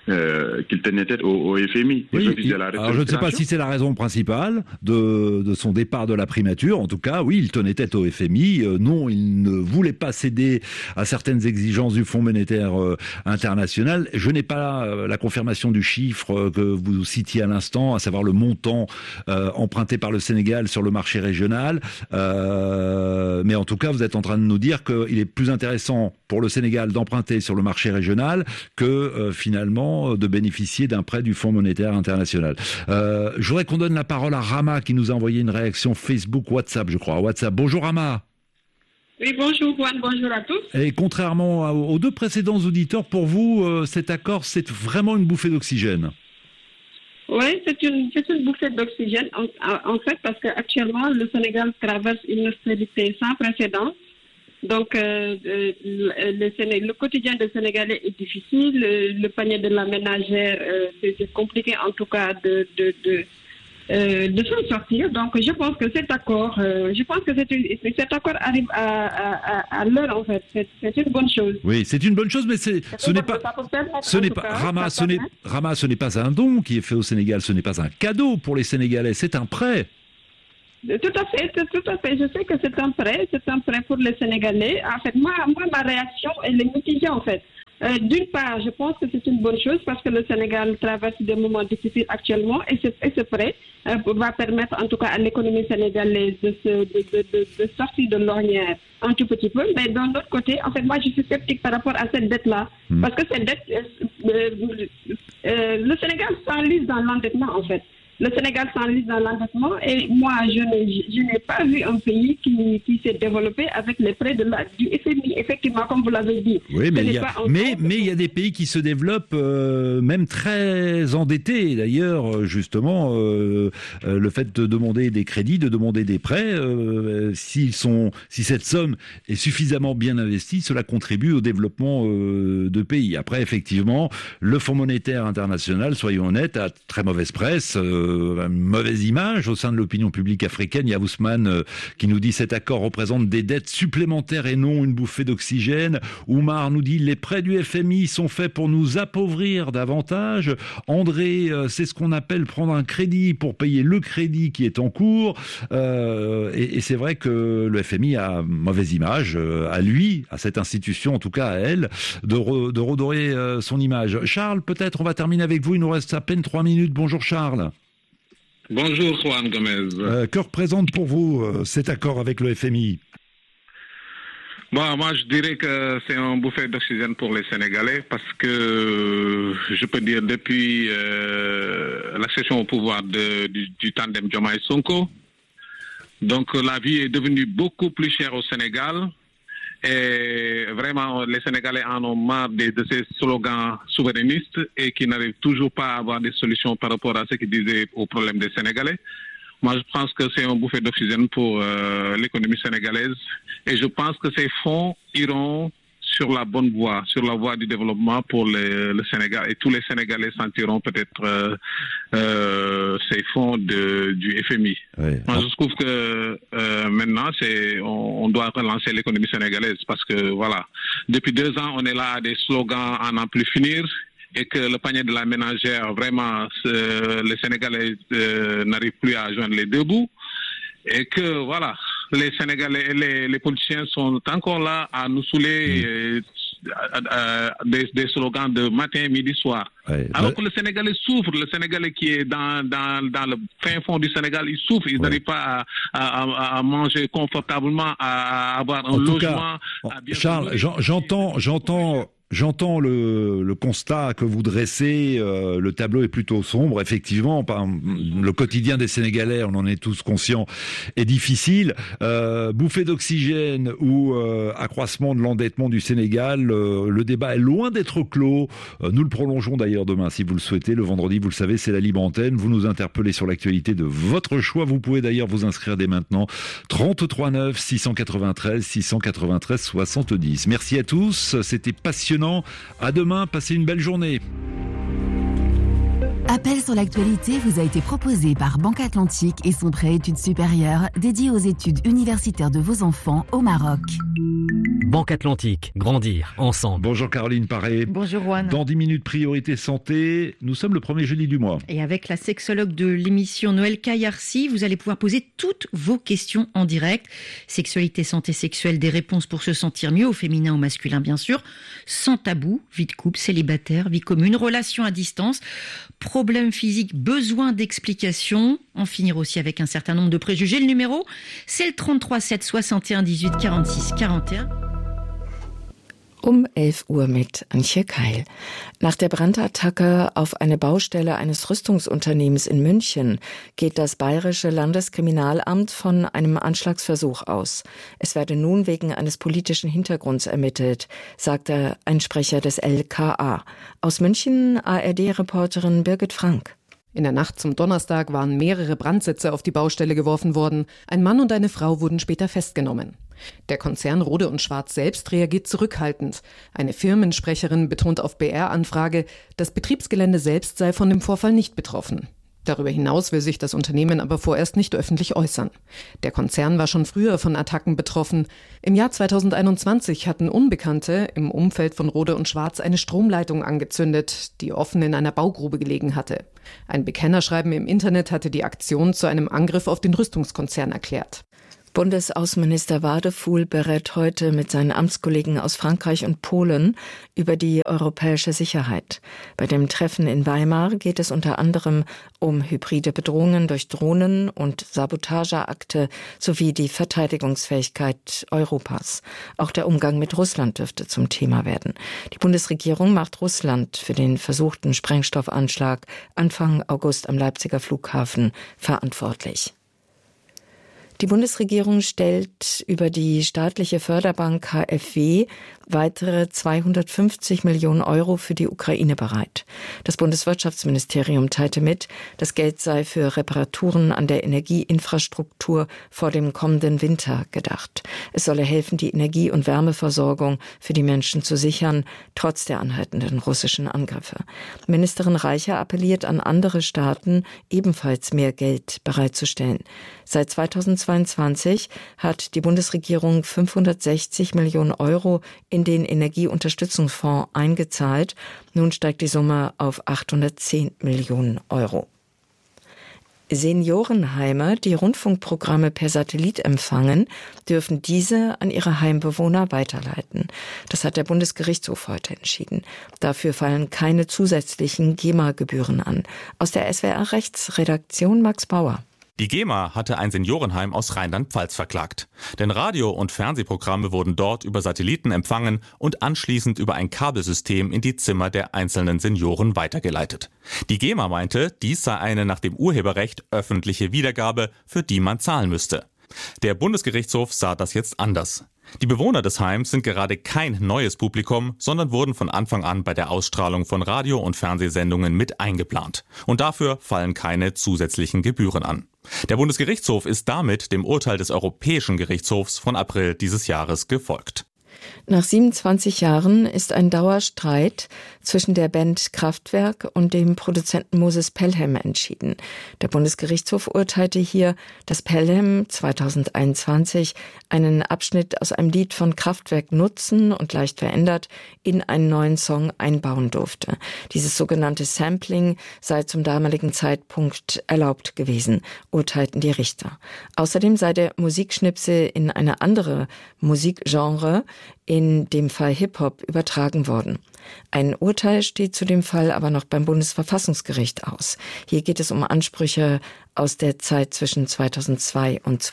qu'il tenait tête au FMI. Oui, alors je ne sais pas si c'est la raison principale de son départ de la primature. En tout cas, oui, il tenait tête au FMI. Non, il ne voulait pas céder à certaines exigences du Fonds monétaire international. Je n'ai pas la confirmation du chiffre que vous citiez à l'instant, à savoir le montant emprunté par le Sénégal sur le marché régional. Mais en tout cas, vous êtes en train de nous dire qu'il est plus intéressant pour le Sénégal d'emprunter sur le marché régional que finalement de bénéficier d'un prêt du Fonds monétaire international. Je voudrais qu'on donne la parole à Rama qui nous a envoyé une réaction Facebook, WhatsApp, je crois. WhatsApp. Bonjour Rama. Oui, bonjour Juan, bonjour à tous. Et contrairement aux deux précédents auditeurs, pour vous, cet accord, c'est vraiment une bouffée d'oxygène. Oui, c'est une bouffée d'oxygène, en fait, parce qu'actuellement, le traverse une austérité sans précédent. Donc, le quotidien des Sénégalais est difficile. Le panier de la ménagère, c'est compliqué, en tout cas, de s'en sortir. Donc, je pense que cet accord, cet accord arrive à l'heure, en fait. C'est une bonne chose. Oui, c'est une bonne chose, mais ce n'est pas un don qui est fait au Sénégal. Ce n'est pas un cadeau pour les Sénégalais. C'est un prêt. Tout à fait. Je sais que c'est un prêt pour les Sénégalais. En fait, moi, ma réaction, elle est mitigée, en fait. D'une part, je pense que c'est une bonne chose parce que le Sénégal traverse des moments difficiles actuellement et ce prêt va permettre, en tout cas, à l'économie sénégalaise de sortir de l'ornière un tout petit peu. Mais d'un autre côté, en fait, moi, je suis sceptique par rapport à cette dette-là. Parce que cette dette, le Sénégal s'enlise dans l'endettement, en fait. Le Sénégal s'enlise dans l'endettement et moi, je n'ai pas vu un pays qui s'est développé avec les prêts du FMI, effectivement, comme vous l'avez dit. Oui, mais il y a des pays qui se développent même très endettés. D'ailleurs, justement, le fait de demander des crédits, de demander des prêts, si cette somme est suffisamment bien investie, cela contribue au développement de pays. Après, effectivement, le Fonds monétaire international, soyons honnêtes, a très mauvaise presse, une mauvaise image au sein de l'opinion publique africaine. Il y a Ousmane qui nous dit cet accord représente des dettes supplémentaires et non une bouffée d'oxygène. Oumar nous dit les prêts du FMI sont faits pour nous appauvrir davantage. André, c'est ce qu'on appelle prendre un crédit pour payer le crédit qui est en cours. Et c'est vrai que le FMI a mauvaise image à lui, à cette institution, en tout cas à elle, de redorer son image. Charles, peut-être on va terminer avec vous. Il nous reste à peine 3 minutes. Bonjour Charles. Bonjour Juan Gomez. Que représente pour vous cet accord avec le FMI? Bon, moi je dirais que c'est un bouffée d'oxygène pour les Sénégalais parce que je peux dire depuis l'accession au pouvoir du tandem Diomaye-Sonko, donc la vie est devenue beaucoup plus chère au Sénégal. Et vraiment, les Sénégalais en ont marre de ces slogans souverainistes et qui n'arrivent toujours pas à avoir des solutions par rapport à ce qu'ils disaient aux problèmes des Sénégalais. Moi, je pense que c'est un bouffée d'oxygène pour l'économie sénégalaise et je pense que ces fonds iront sur la bonne voie, sur la voie du développement pour le Sénégal. Et tous les Sénégalais sentiront peut-être ces fonds du FMI. Oui. Moi, je trouve que maintenant, on doit relancer l'économie sénégalaise parce que, voilà, depuis 2 ans, on est là à des slogans à n'en plus finir et que le panier de la ménagère, vraiment, les Sénégalais n'arrivent plus à joindre les deux bouts. Et que, voilà, les Sénégalais, les politiciens sont encore là à nous saouler des slogans de matin, midi, soir. Ouais, alors que le Sénégalais souffre, le Sénégalais qui est dans le fin fond du Sénégal, il souffre, ils n'arrivent pas à manger confortablement, à avoir un logement. Charles, J'entends le constat que vous dressez, le tableau est plutôt sombre, effectivement, le quotidien des Sénégalais, on en est tous conscients, est difficile. Bouffée d'oxygène ou accroissement de l'endettement du Sénégal, le débat est loin d'être clos. Nous le prolongeons d'ailleurs demain, si vous le souhaitez. Le vendredi, vous le savez, c'est la libre antenne. Vous nous interpellez sur l'actualité de votre choix. Vous pouvez d'ailleurs vous inscrire dès maintenant. 33 9 693 693 70. Merci à tous, c'était passionnant. À demain, passez une belle journée. Appel sur l'actualité vous a été proposé par Banque Atlantique et son prêt études supérieures dédié aux études universitaires de vos enfants au Maroc. Banque Atlantique, grandir ensemble. Bonjour Caroline Paré. Bonjour Juan. Dans 10 minutes, priorité santé. Nous sommes le premier jeudi du mois. Et avec la sexologue de l'émission Noël Kayarsi, vous allez pouvoir poser toutes vos questions en direct. Sexualité, santé sexuelle, des réponses pour se sentir mieux, au féminin, au masculin bien sûr. Sans tabou, vie de couple, célibataire, vie commune, relations à distance, problèmes physiques, besoin d'explications. En finir aussi avec un certain nombre de préjugés. Le numéro, c'est le 33 7 61 18 46 41. 11 Uhr mit Antje Keil. Nach der Brandattacke auf eine Baustelle eines Rüstungsunternehmens in München geht das Bayerische Landeskriminalamt von einem Anschlagsversuch aus. Es werde nun wegen eines politischen Hintergrunds ermittelt, sagte ein Sprecher des LKA. Aus München ARD-Reporterin Birgit Frank. In der Nacht zum Donnerstag waren mehrere Brandsätze auf die Baustelle geworfen worden. Ein Mann und eine Frau wurden später festgenommen. Der Konzern Rohde & Schwarz selbst reagiert zurückhaltend. Eine Firmensprecherin betont auf BR-Anfrage, das Betriebsgelände selbst sei von dem Vorfall nicht betroffen. Darüber hinaus will sich das Unternehmen aber vorerst nicht öffentlich äußern. Der Konzern war schon früher von Attacken betroffen. Im Jahr 2021 hatten Unbekannte im Umfeld von Rohde & Schwarz eine Stromleitung angezündet, die offen in einer Baugrube gelegen hatte. Ein Bekennerschreiben im Internet hatte die Aktion zu einem Angriff auf den Rüstungskonzern erklärt. Bundesaußenminister Wadefuhl berät heute mit seinen Amtskollegen aus Frankreich und Polen über die europäische Sicherheit. Bei dem Treffen in Weimar geht es unter anderem um hybride Bedrohungen durch Drohnen und Sabotageakte sowie die Verteidigungsfähigkeit Europas. Auch der Umgang mit Russland dürfte zum Thema werden. Die Bundesregierung macht Russland für den versuchten Sprengstoffanschlag Anfang August am Leipziger Flughafen verantwortlich. Die Bundesregierung stellt über die staatliche Förderbank KfW weitere 250 Millionen Euro für die Ukraine bereit. Das Bundeswirtschaftsministerium teilte mit, das Geld sei für Reparaturen an der Energieinfrastruktur vor dem kommenden Winter gedacht. Es solle helfen, die Energie- und Wärmeversorgung für die Menschen zu sichern, trotz der anhaltenden russischen Angriffe. Ministerin Reicher appelliert an andere Staaten, ebenfalls mehr Geld bereitzustellen. Seit 2022 hat die Bundesregierung 560 Millionen Euro in den Energieunterstützungsfonds eingezahlt. Nun steigt die Summe auf 810 Millionen Euro. Seniorenheime, die Rundfunkprogramme per Satellit empfangen, dürfen diese an ihre Heimbewohner weiterleiten. Das hat der Bundesgerichtshof heute entschieden. Dafür fallen keine zusätzlichen GEMA-Gebühren an. Aus der SWR-Rechtsredaktion Max Bauer. Die GEMA hatte ein Seniorenheim aus Rheinland-Pfalz verklagt. Denn Radio- und Fernsehprogramme wurden dort über Satelliten empfangen und anschließend über ein Kabelsystem in die Zimmer der einzelnen Senioren weitergeleitet. Die GEMA meinte, dies sei eine nach dem Urheberrecht öffentliche Wiedergabe, für die man zahlen müsste. Der Bundesgerichtshof sah das jetzt anders. Die Bewohner des Heims sind gerade kein neues Publikum, sondern wurden von Anfang an bei der Ausstrahlung von Radio- und Fernsehsendungen mit eingeplant. Und dafür fallen keine zusätzlichen Gebühren an. Der Bundesgerichtshof ist damit dem Urteil des Europäischen Gerichtshofs von April dieses Jahres gefolgt. Nach 27 Jahren ist ein Dauerstreit zwischen der Band Kraftwerk und dem Produzenten Moses Pelham entschieden. Der Bundesgerichtshof urteilte hier, dass Pelham 2021 einen Abschnitt aus einem Lied von Kraftwerk nutzen und leicht verändert in einen neuen Song einbauen durfte. Dieses sogenannte Sampling sei zum damaligen Zeitpunkt erlaubt gewesen, urteilten die Richter. Außerdem sei der Musikschnipsel in eine andere Musikgenre, in dem Fall Hip-Hop, übertragen worden. Ein Urteil steht zu dem Fall aber noch beim Bundesverfassungsgericht aus. Hier geht es um Ansprüche aus der Zeit zwischen 2002 und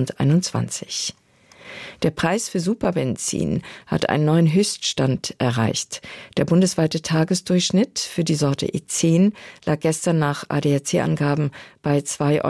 2021. Der Preis für Superbenzin hat einen neuen Höchststand erreicht. Der bundesweite Tagesdurchschnitt für die Sorte E10 lag gestern nach ADAC-Angaben bei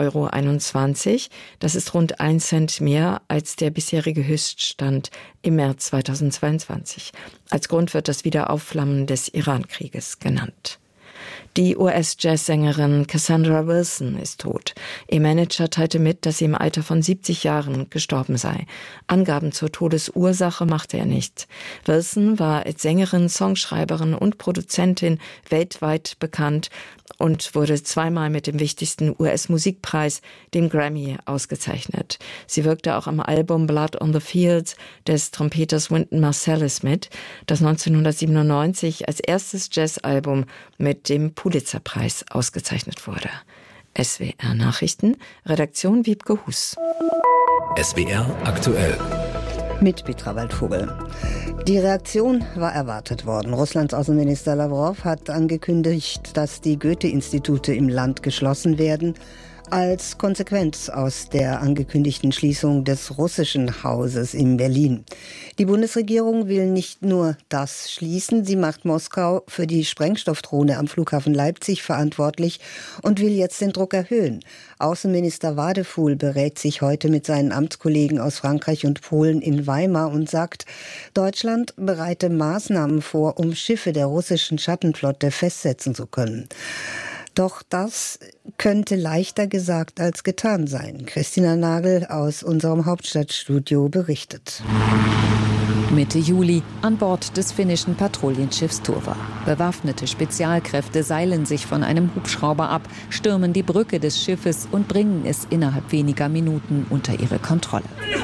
2,21 €. Das ist rund 1 Cent mehr als der bisherige Höchststand im März 2022. Als Grund wird das Wiederaufflammen des Iran-Krieges genannt. Die US-Jazzsängerin Cassandra Wilson ist tot. Ihr Manager teilte mit, dass sie im Alter von 70 Jahren gestorben sei. Angaben zur Todesursache machte er nicht. Wilson war als Sängerin, Songschreiberin und Produzentin weltweit bekannt und wurde 2-mal mit dem wichtigsten US-Musikpreis, dem Grammy, ausgezeichnet. Sie wirkte auch am Album Blood on the Fields des Trompeters Wynton Marsalis mit, das 1997 als erstes Jazzalbum mit dem Pulitzerpreis ausgezeichnet wurde. SWR Nachrichten, Redaktion Wiebke Hus. SWR aktuell. Mit Petra Waldvogel. Die Reaktion war erwartet worden. Russlands Außenminister Lavrov hat angekündigt, dass die Goethe-Institute im Land geschlossen werden, als Konsequenz aus der angekündigten Schließung des russischen Hauses in Berlin. Die Bundesregierung will nicht nur das schließen, sie macht Moskau für die Sprengstoffdrohne am Flughafen Leipzig verantwortlich und will jetzt den Druck erhöhen. Außenminister Wadefuhl berät sich heute mit seinen Amtskollegen aus Frankreich und Polen in Weimar und sagt, Deutschland bereite Maßnahmen vor, um Schiffe der russischen Schattenflotte festsetzen zu können. Doch das könnte leichter gesagt als getan sein. Christina Nagel aus unserem Hauptstadtstudio berichtet. Mitte Juli an Bord des finnischen Patrouillenschiffs Turva. Bewaffnete Spezialkräfte seilen sich von einem Hubschrauber ab, stürmen die Brücke des Schiffes und bringen es innerhalb weniger Minuten unter ihre Kontrolle.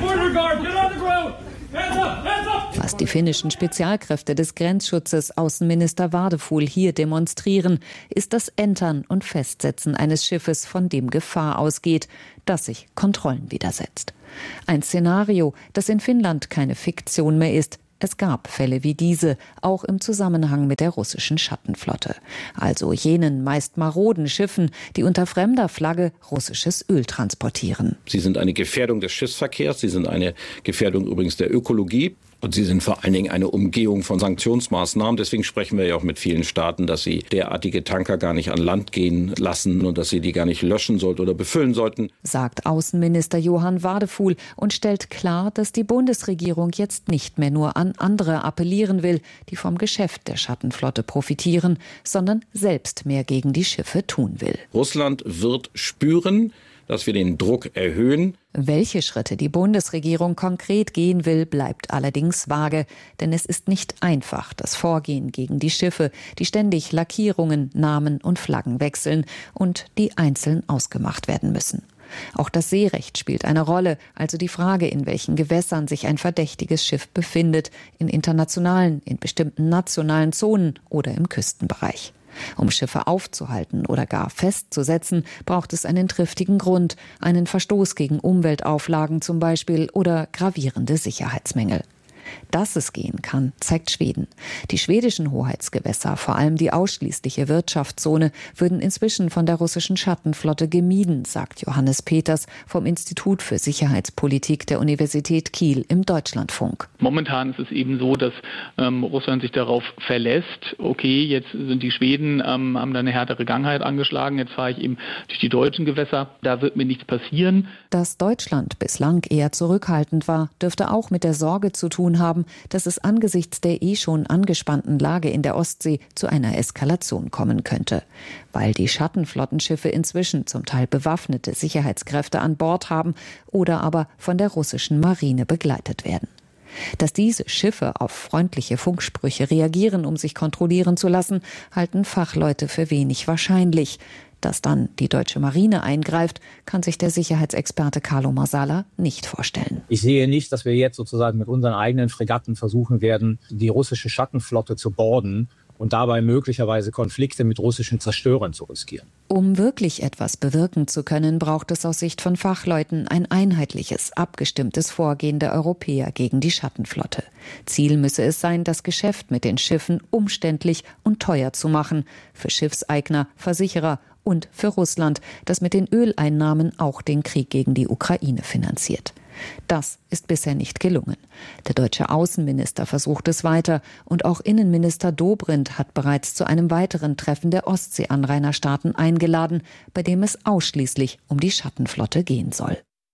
Was die finnischen Spezialkräfte des Grenzschutzes Außenminister Wadefuhl hier demonstrieren, ist das Entern und Festsetzen eines Schiffes, von dem Gefahr ausgeht, das sich Kontrollen widersetzt. Ein Szenario, das in Finnland keine Fiktion mehr ist. Es gab Fälle wie diese, auch im Zusammenhang mit der russischen Schattenflotte. Also jenen meist maroden Schiffen, die unter fremder Flagge russisches Öl transportieren. Sie sind eine Gefährdung des Schiffsverkehrs, sie sind eine Gefährdung übrigens der Ökologie. Und sie sind vor allen Dingen eine Umgehung von Sanktionsmaßnahmen. Deswegen sprechen wir ja auch mit vielen Staaten, dass sie derartige Tanker gar nicht an Land gehen lassen und dass sie die gar nicht löschen sollten oder befüllen sollten. Sagt Außenminister Johann Wadefuhl und stellt klar, dass die Bundesregierung jetzt nicht mehr nur an andere appellieren will, die vom Geschäft der Schattenflotte profitieren, sondern selbst mehr gegen die Schiffe tun will. Russland wird spüren, dass wir den Druck erhöhen. Welche Schritte die Bundesregierung konkret gehen will, bleibt allerdings vage. Denn es ist nicht einfach, das Vorgehen gegen die Schiffe, die ständig Lackierungen, Namen und Flaggen wechseln und die einzeln ausgemacht werden müssen. Auch das Seerecht spielt eine Rolle, also die Frage, in welchen Gewässern sich ein verdächtiges Schiff befindet, in internationalen, in bestimmten nationalen Zonen oder im Küstenbereich. Um Schiffe aufzuhalten oder gar festzusetzen, braucht es einen triftigen Grund, einen Verstoß gegen Umweltauflagen zum Beispiel oder gravierende Sicherheitsmängel. Dass es gehen kann, zeigt Schweden. Die schwedischen Hoheitsgewässer, vor allem die ausschließliche Wirtschaftszone, würden inzwischen von der russischen Schattenflotte gemieden, sagt Johannes Peters vom Institut für Sicherheitspolitik der Universität Kiel im Deutschlandfunk. Momentan ist es eben so, dass Russland sich darauf verlässt, okay, jetzt sind die Schweden, haben da eine härtere Gangheit angeschlagen, jetzt fahre ich eben durch die deutschen Gewässer, da wird mir nichts passieren. Dass Deutschland bislang eher zurückhaltend war, dürfte auch mit der Sorge zu tun haben, dass es angesichts der schon angespannten Lage in der Ostsee zu einer Eskalation kommen könnte. Weil die Schattenflottenschiffe inzwischen zum Teil bewaffnete Sicherheitskräfte an Bord haben oder aber von der russischen Marine begleitet werden. Dass diese Schiffe auf freundliche Funksprüche reagieren, um sich kontrollieren zu lassen, halten Fachleute für wenig wahrscheinlich. Dass dann die deutsche Marine eingreift, kann sich der Sicherheitsexperte Carlo Marsala nicht vorstellen. Ich sehe nicht, dass wir jetzt sozusagen mit unseren eigenen Fregatten versuchen werden, die russische Schattenflotte zu boarden und dabei möglicherweise Konflikte mit russischen Zerstörern zu riskieren. Um wirklich etwas bewirken zu können, braucht es aus Sicht von Fachleuten ein einheitliches, abgestimmtes Vorgehen der Europäer gegen die Schattenflotte. Ziel müsse es sein, das Geschäft mit den Schiffen umständlich und teuer zu machen, für Schiffseigner, Versicherer und für Russland, das mit den Öleinnahmen auch den Krieg gegen die Ukraine finanziert. Das ist bisher nicht gelungen. Der deutsche Außenminister versucht es weiter und auch Innenminister Dobrindt hat bereits zu einem weiteren Treffen der Ostsee-Anrainerstaaten eingeladen, bei dem es ausschließlich um die Schattenflotte gehen soll.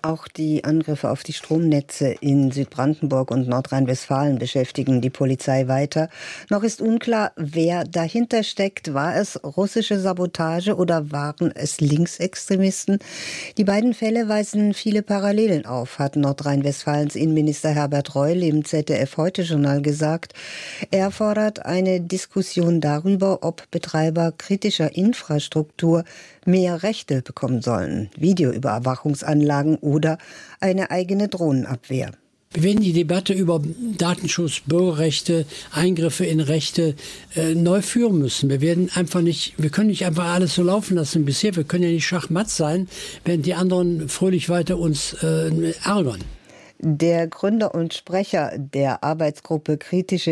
Auch die Angriffe auf die Stromnetze in Südbrandenburg und Nordrhein-Westfalen beschäftigen die Polizei weiter. Noch ist unklar, wer dahinter steckt. War es russische Sabotage oder waren es Linksextremisten? Die beiden Fälle weisen viele Parallelen auf, hat Nordrhein-Westfalens Innenminister Herbert Reul im ZDF-Heute-Journal gesagt. Er fordert eine Diskussion darüber, ob Betreiber kritischer Infrastruktur mehr Rechte bekommen sollen. Videoüberwachungsanlagen oder eine eigene Drohnenabwehr. Wir werden die Debatte über Datenschutz, Bürgerrechte, Eingriffe in Rechte neu führen müssen. Wir können nicht einfach alles so laufen lassen wie bisher. Wir können ja nicht Schachmatt sein, während die anderen fröhlich weiter uns ärgern. Der Gründer und Sprecher der Arbeitsgruppe Kritische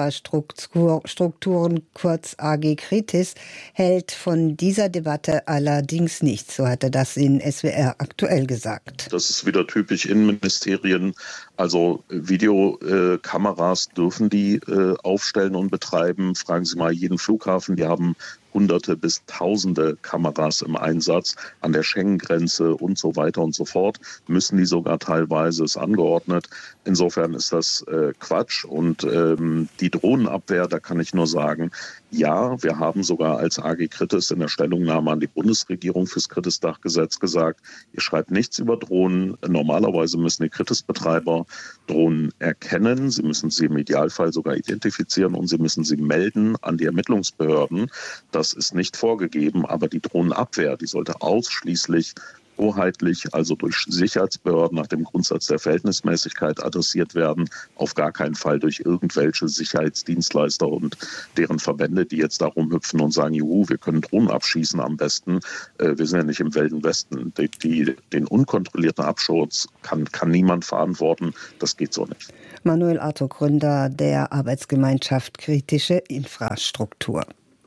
Infrastrukturen, kurz AG Kritis, hält von dieser Debatte allerdings nichts. So hat er das in SWR aktuell gesagt. Das ist wieder typisch Innenministerien. Also Videokameras dürfen die aufstellen und betreiben. Fragen Sie mal jeden Flughafen, die haben Hunderte bis Tausende Kameras im Einsatz an der Schengen-Grenze und so weiter und so fort. Müssen die sogar teilweise, ist angeordnet. Insofern ist das Quatsch. Und die Drohnenabwehr, da kann ich nur sagen, ja, wir haben sogar als AG Kritis in der Stellungnahme an die Bundesregierung fürs Kritis-Dachgesetz gesagt, ihr schreibt nichts über Drohnen. Normalerweise müssen die Kritis-Betreiber Drohnen erkennen. Sie müssen sie im Idealfall sogar identifizieren und sie müssen sie melden an die Ermittlungsbehörden. Das ist nicht vorgegeben, aber die Drohnenabwehr, die sollte ausschließlich hoheitlich, also durch Sicherheitsbehörden nach dem Grundsatz der Verhältnismäßigkeit adressiert werden, auf gar keinen Fall durch irgendwelche Sicherheitsdienstleister und deren Verbände, die jetzt darum hüpfen und sagen, juhu, wir können Drohnen abschießen am besten. Wir sind ja nicht im Wilden Westen. Den unkontrollierten Abschuss kann niemand verantworten. Das geht so nicht. Manuel Arto, Gründer der Arbeitsgemeinschaft Kritische Infrastruktur.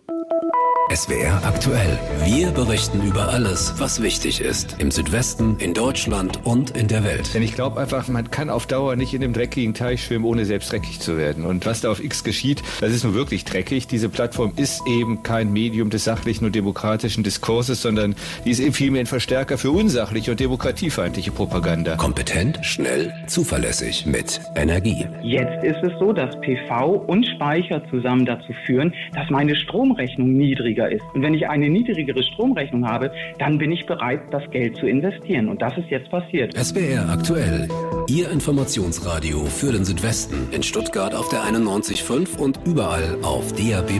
SWR aktuell. Wir berichten über alles, was wichtig ist. Im Südwesten, in Deutschland und in der Welt. Denn ich glaube einfach, man kann auf Dauer nicht in dem dreckigen Teich schwimmen, ohne selbst dreckig zu werden. Und was da auf X geschieht, das ist nun wirklich dreckig. Diese Plattform ist eben kein Medium des sachlichen und demokratischen Diskurses, sondern die ist eben vielmehr ein Verstärker für unsachliche und demokratiefeindliche Propaganda. Kompetent, schnell, zuverlässig, mit Energie. Jetzt ist es so, dass PV und Speicher zusammen dazu führen, dass meine Stromrechnung niedriger ist. Und wenn ich eine niedrigere Stromrechnung habe, dann bin ich bereit, das Geld zu investieren. Und das ist jetzt passiert. SWR aktuell. Ihr Informationsradio für den Südwesten. In Stuttgart auf der 91.5 und überall auf DAB+.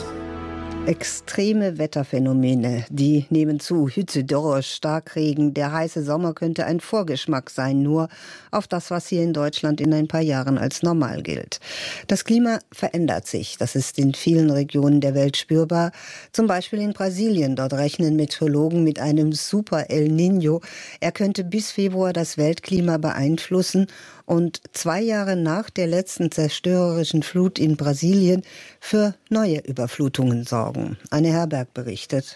Extreme Wetterphänomene, die nehmen zu. Hitze, Dürre, Starkregen. Der heiße Sommer könnte ein Vorgeschmack sein, nur auf das, was hier in Deutschland in ein paar Jahren als normal gilt. Das Klima verändert sich. Das ist in vielen Regionen der Welt spürbar. Zum Beispiel in Brasilien. Dort rechnen Meteorologen mit einem Super El Niño. Er könnte bis Februar das Weltklima beeinflussen und 2 Jahre nach der letzten zerstörerischen Flut in Brasilien für neue Überflutungen sorgen. Anne Herberg berichtet.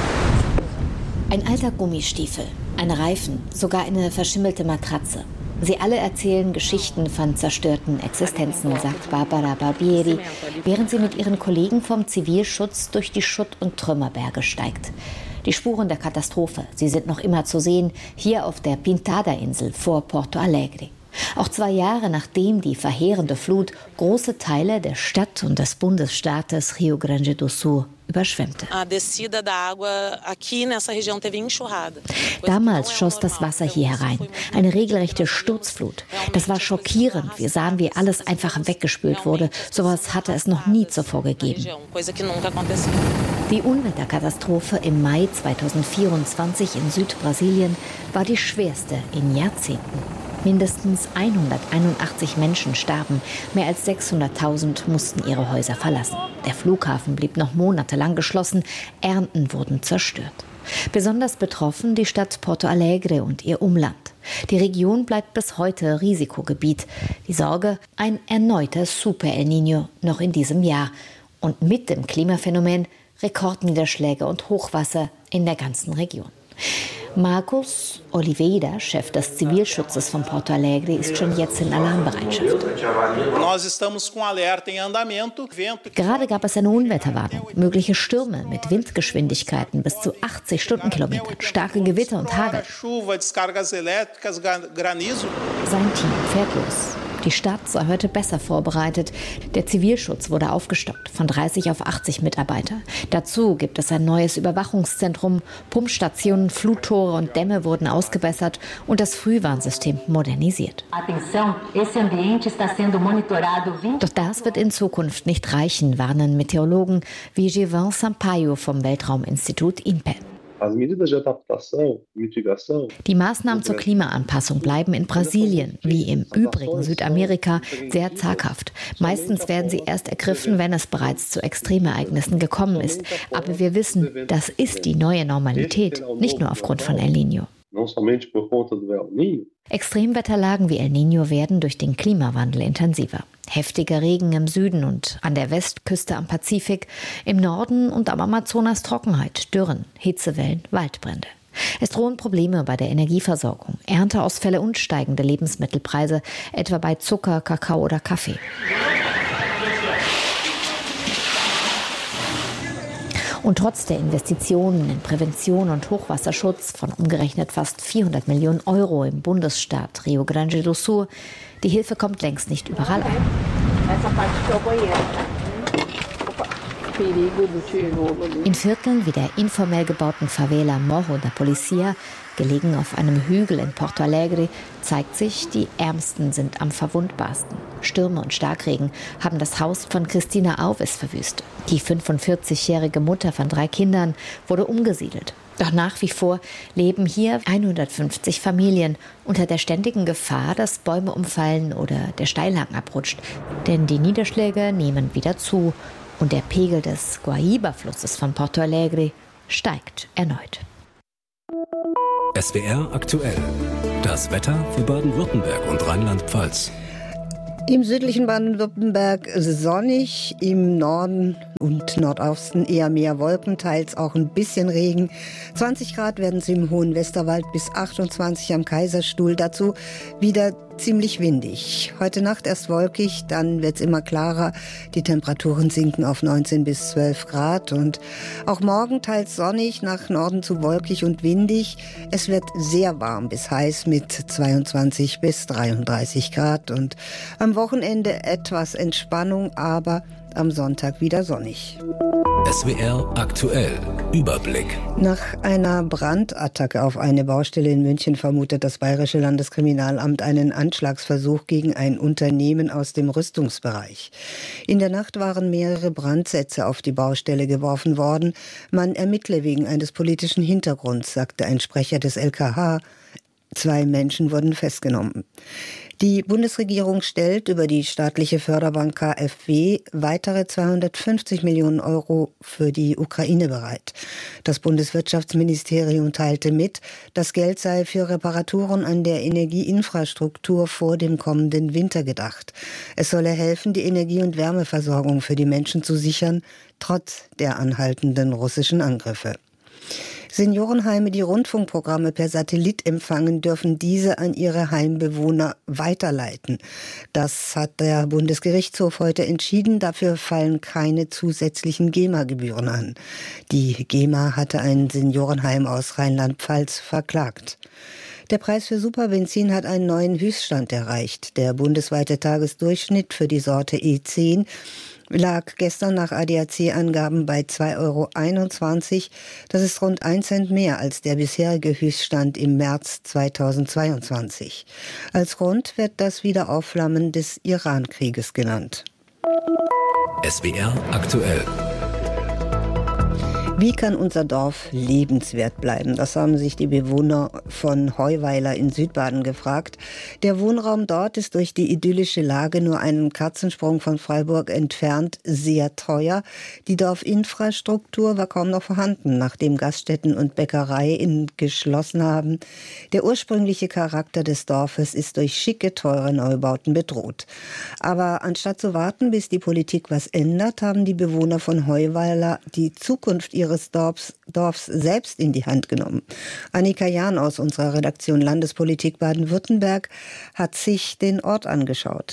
Ein alter Gummistiefel, ein Reifen, sogar eine verschimmelte Matratze. Sie alle erzählen Geschichten von zerstörten Existenzen, sagt Barbara Barbieri, während sie mit ihren Kollegen vom Zivilschutz durch die Schutt- und Trümmerberge steigt. Die Spuren der Katastrophe, sie sind noch immer zu sehen, hier auf der Pintada-Insel vor Porto Alegre. Auch 2 Jahre nachdem die verheerende Flut große Teile der Stadt und des Bundesstaates Rio Grande do Sul überschwemmte. Damals schoss das Wasser hier herein. Eine regelrechte Sturzflut. Das war schockierend. Wir sahen, wie alles einfach weggespült wurde. Sowas hatte es noch nie zuvor gegeben. Die Unwetterkatastrophe im Mai 2024 in Südbrasilien war die schwerste in Jahrzehnten. Mindestens 181 Menschen starben, mehr als 600.000 mussten ihre Häuser verlassen. Der Flughafen blieb noch monatelang geschlossen, Ernten wurden zerstört. Besonders betroffen die Stadt Porto Alegre und ihr Umland. Die Region bleibt bis heute Risikogebiet. Die Sorge, ein erneuter Super El Niño noch in diesem Jahr. Und mit dem Klimaphänomen Rekordniederschläge und Hochwasser in der ganzen Region. Marcos Oliveira, Chef des Zivilschutzes von Porto Alegre, ist schon jetzt in Alarmbereitschaft. Gerade gab es eine Unwetterwarnung. Mögliche Stürme mit Windgeschwindigkeiten bis zu 80 Stundenkilometern, starke Gewitter und Hagel. Sein Team fährt los. Die Stadt sei heute besser vorbereitet. Der Zivilschutz wurde aufgestockt von 30 auf 80 Mitarbeiter. Dazu gibt es ein neues Überwachungszentrum, Pumpstationen, Fluttore und Dämme wurden ausgebessert und das Frühwarnsystem modernisiert. Doch das wird in Zukunft nicht reichen, warnen Meteorologen wie Gilvan Sampaio vom Weltrauminstitut INPE. Die Maßnahmen zur Klimaanpassung bleiben in Brasilien, wie im übrigen Südamerika, sehr zaghaft. Meistens werden sie erst ergriffen, wenn es bereits zu Extremereignissen gekommen ist. Aber wir wissen, das ist die neue Normalität, nicht nur aufgrund von El Niño. Extremwetterlagen wie El Niño werden durch den Klimawandel intensiver. Heftiger Regen im Süden und an der Westküste am Pazifik, im Norden und am Amazonas Trockenheit, Dürren, Hitzewellen, Waldbrände. Es drohen Probleme bei der Energieversorgung, Ernteausfälle und steigende Lebensmittelpreise, etwa bei Zucker, Kakao oder Kaffee. Und trotz der Investitionen in Prävention und Hochwasserschutz von umgerechnet fast 400 Millionen € im Bundesstaat Rio Grande do Sul, die Hilfe kommt längst nicht überall an. In Vierteln wie der informell gebauten Favela Morro da Policia, gelegen auf einem Hügel in Porto Alegre, zeigt sich, die Ärmsten sind am verwundbarsten. Stürme und Starkregen haben das Haus von Cristina Alves verwüstet. Die 45-jährige Mutter von 3 Kindern wurde umgesiedelt. Doch nach wie vor leben hier 150 Familien unter der ständigen Gefahr, dass Bäume umfallen oder der Steilhang abrutscht. Denn die Niederschläge nehmen wieder zu und der Pegel des Guaíba-Flusses von Porto Alegre steigt erneut. SWR aktuell. Das Wetter für Baden-Württemberg und Rheinland-Pfalz. Im südlichen Baden-Württemberg sonnig, im Norden und Nordosten eher mehr Wolken, teils auch ein bisschen Regen. 20 Grad werden es im Hohen Westerwald, bis 28 am Kaiserstuhl. Dazu wieder ziemlich windig. Heute Nacht erst wolkig, dann wird es immer klarer. Die Temperaturen sinken auf 19 bis 12 Grad. Und auch morgen teils sonnig, nach Norden zu wolkig und windig. Es wird sehr warm bis heiß mit 22 bis 33 Grad. Und am Wochenende etwas Entspannung, aber am Sonntag wieder sonnig. SWR aktuell. Überblick. Nach einer Brandattacke auf eine Baustelle in München vermutet das Bayerische Landeskriminalamt einen Anschlagsversuch gegen ein Unternehmen aus dem Rüstungsbereich. In der Nacht waren mehrere Brandsätze auf die Baustelle geworfen worden. Man ermittle wegen eines politischen Hintergrunds, sagte ein Sprecher des LKH. 2 Menschen wurden festgenommen. Die Bundesregierung stellt über die staatliche Förderbank KfW weitere 250 Millionen € für die Ukraine bereit. Das Bundeswirtschaftsministerium teilte mit, das Geld sei für Reparaturen an der Energieinfrastruktur vor dem kommenden Winter gedacht. Es solle helfen, die Energie- und Wärmeversorgung für die Menschen zu sichern, trotz der anhaltenden russischen Angriffe. Seniorenheime, die Rundfunkprogramme per Satellit empfangen, dürfen diese an ihre Heimbewohner weiterleiten. Das hat der Bundesgerichtshof heute entschieden. Dafür fallen keine zusätzlichen GEMA-Gebühren an. Die GEMA hatte ein Seniorenheim aus Rheinland-Pfalz verklagt. Der Preis für Superbenzin hat einen neuen Höchststand erreicht. Der bundesweite Tagesdurchschnitt für die Sorte E10 lag gestern nach ADAC-Angaben bei 2,21 €. Das ist rund 1 Cent mehr als der bisherige Höchststand im März 2022. Als Grund wird das Wiederaufflammen des Iran-Krieges genannt. SWR aktuell. Wie kann unser Dorf lebenswert bleiben? Das haben sich die Bewohner von Heuweiler in Südbaden gefragt. Der Wohnraum dort ist durch die idyllische Lage nur einen Katzensprung von Freiburg entfernt sehr teuer. Die Dorfinfrastruktur war kaum noch vorhanden, nachdem Gaststätten und Bäckereien geschlossen haben. Der ursprüngliche Charakter des Dorfes ist durch schicke, teure Neubauten bedroht. Aber anstatt zu warten, bis die Politik was ändert, haben die Bewohner von Heuweiler die Zukunft ihrer ihres Dorfs selbst in die Hand genommen. Annika Jahn aus unserer Redaktion Landespolitik Baden-Württemberg hat sich den Ort angeschaut.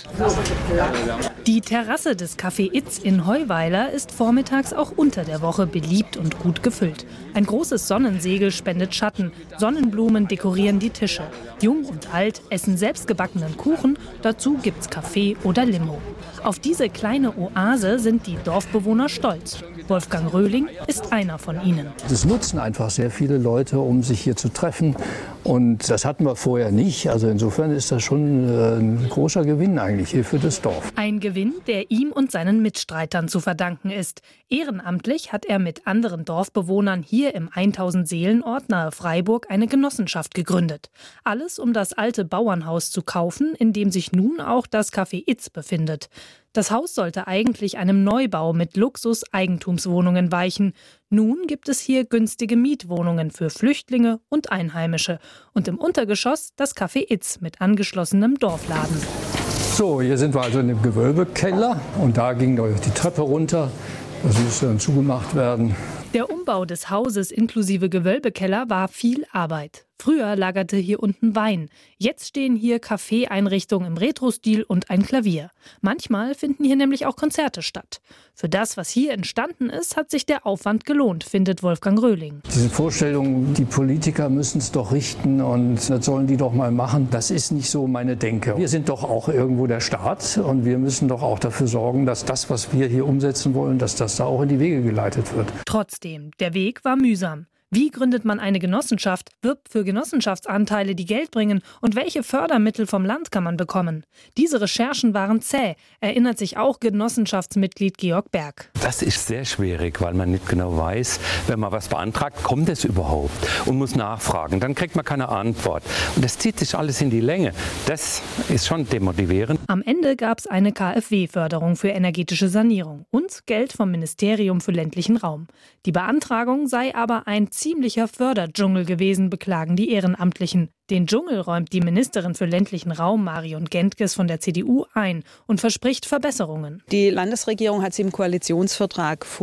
Die Terrasse des Café Itz in Heuweiler ist vormittags auch unter der Woche beliebt und gut gefüllt. Ein großes Sonnensegel spendet Schatten, Sonnenblumen dekorieren die Tische. Jung und alt essen selbstgebackenen Kuchen, dazu gibt's Kaffee oder Limo. Auf diese kleine Oase sind die Dorfbewohner stolz. Wolfgang Röhling ist einer von ihnen. Das nutzen einfach sehr viele Leute, um sich hier zu treffen. Und das hatten wir vorher nicht. Also insofern ist das schon ein großer Gewinn eigentlich hier für das Dorf. Ein Gewinn, der ihm und seinen Mitstreitern zu verdanken ist. Ehrenamtlich hat er mit anderen Dorfbewohnern hier im 1000-Seelen-Ort nahe Freiburg eine Genossenschaft gegründet. Alles, um das alte Bauernhaus zu kaufen, in dem sich nun auch das Café Itz befindet. Das Haus sollte eigentlich einem Neubau mit Luxus-Eigentumswohnungen weichen. Nun gibt es hier günstige Mietwohnungen für Flüchtlinge und Einheimische. Und im Untergeschoss das Café Itz mit angeschlossenem Dorfladen. So, hier sind wir also in dem Gewölbekeller und da ging die Treppe runter. Das musste dann zugemacht werden. Der Umbau des Hauses inklusive Gewölbekeller war viel Arbeit. Früher lagerte hier unten Wein. Jetzt stehen hier Kaffeeeinrichtungen im Retro-Stil und ein Klavier. Manchmal finden hier nämlich auch Konzerte statt. Für das, was hier entstanden ist, hat sich der Aufwand gelohnt, findet Wolfgang Röhling. Diese Vorstellung, die Politiker müssen es doch richten und das sollen die doch mal machen, das ist nicht so meine Denke. Wir sind doch auch irgendwo der Staat und wir müssen doch auch dafür sorgen, dass das, was wir hier umsetzen wollen, dass das da auch in die Wege geleitet wird. Trotzdem, der Weg war mühsam. Wie gründet man eine Genossenschaft, wirbt für Genossenschaftsanteile, die Geld bringen und welche Fördermittel vom Land kann man bekommen? Diese Recherchen waren zäh, erinnert sich auch Genossenschaftsmitglied Georg Berg. Das ist sehr schwierig, weil man nicht genau weiß, wenn man was beantragt, kommt es überhaupt und muss nachfragen. Dann kriegt man keine Antwort. Und das zieht sich alles in die Länge. Das ist schon demotivierend. Am Ende gab es eine KfW-Förderung für energetische Sanierung und Geld vom Ministerium für ländlichen Raum. Die Beantragung sei aber ein ziemlicher Förderdschungel gewesen, beklagen die Ehrenamtlichen. Den Dschungel räumt die Ministerin für ländlichen Raum Marion Gentges von der CDU ein und verspricht Verbesserungen. Die Landesregierung hat sie im Koalitionsvertrag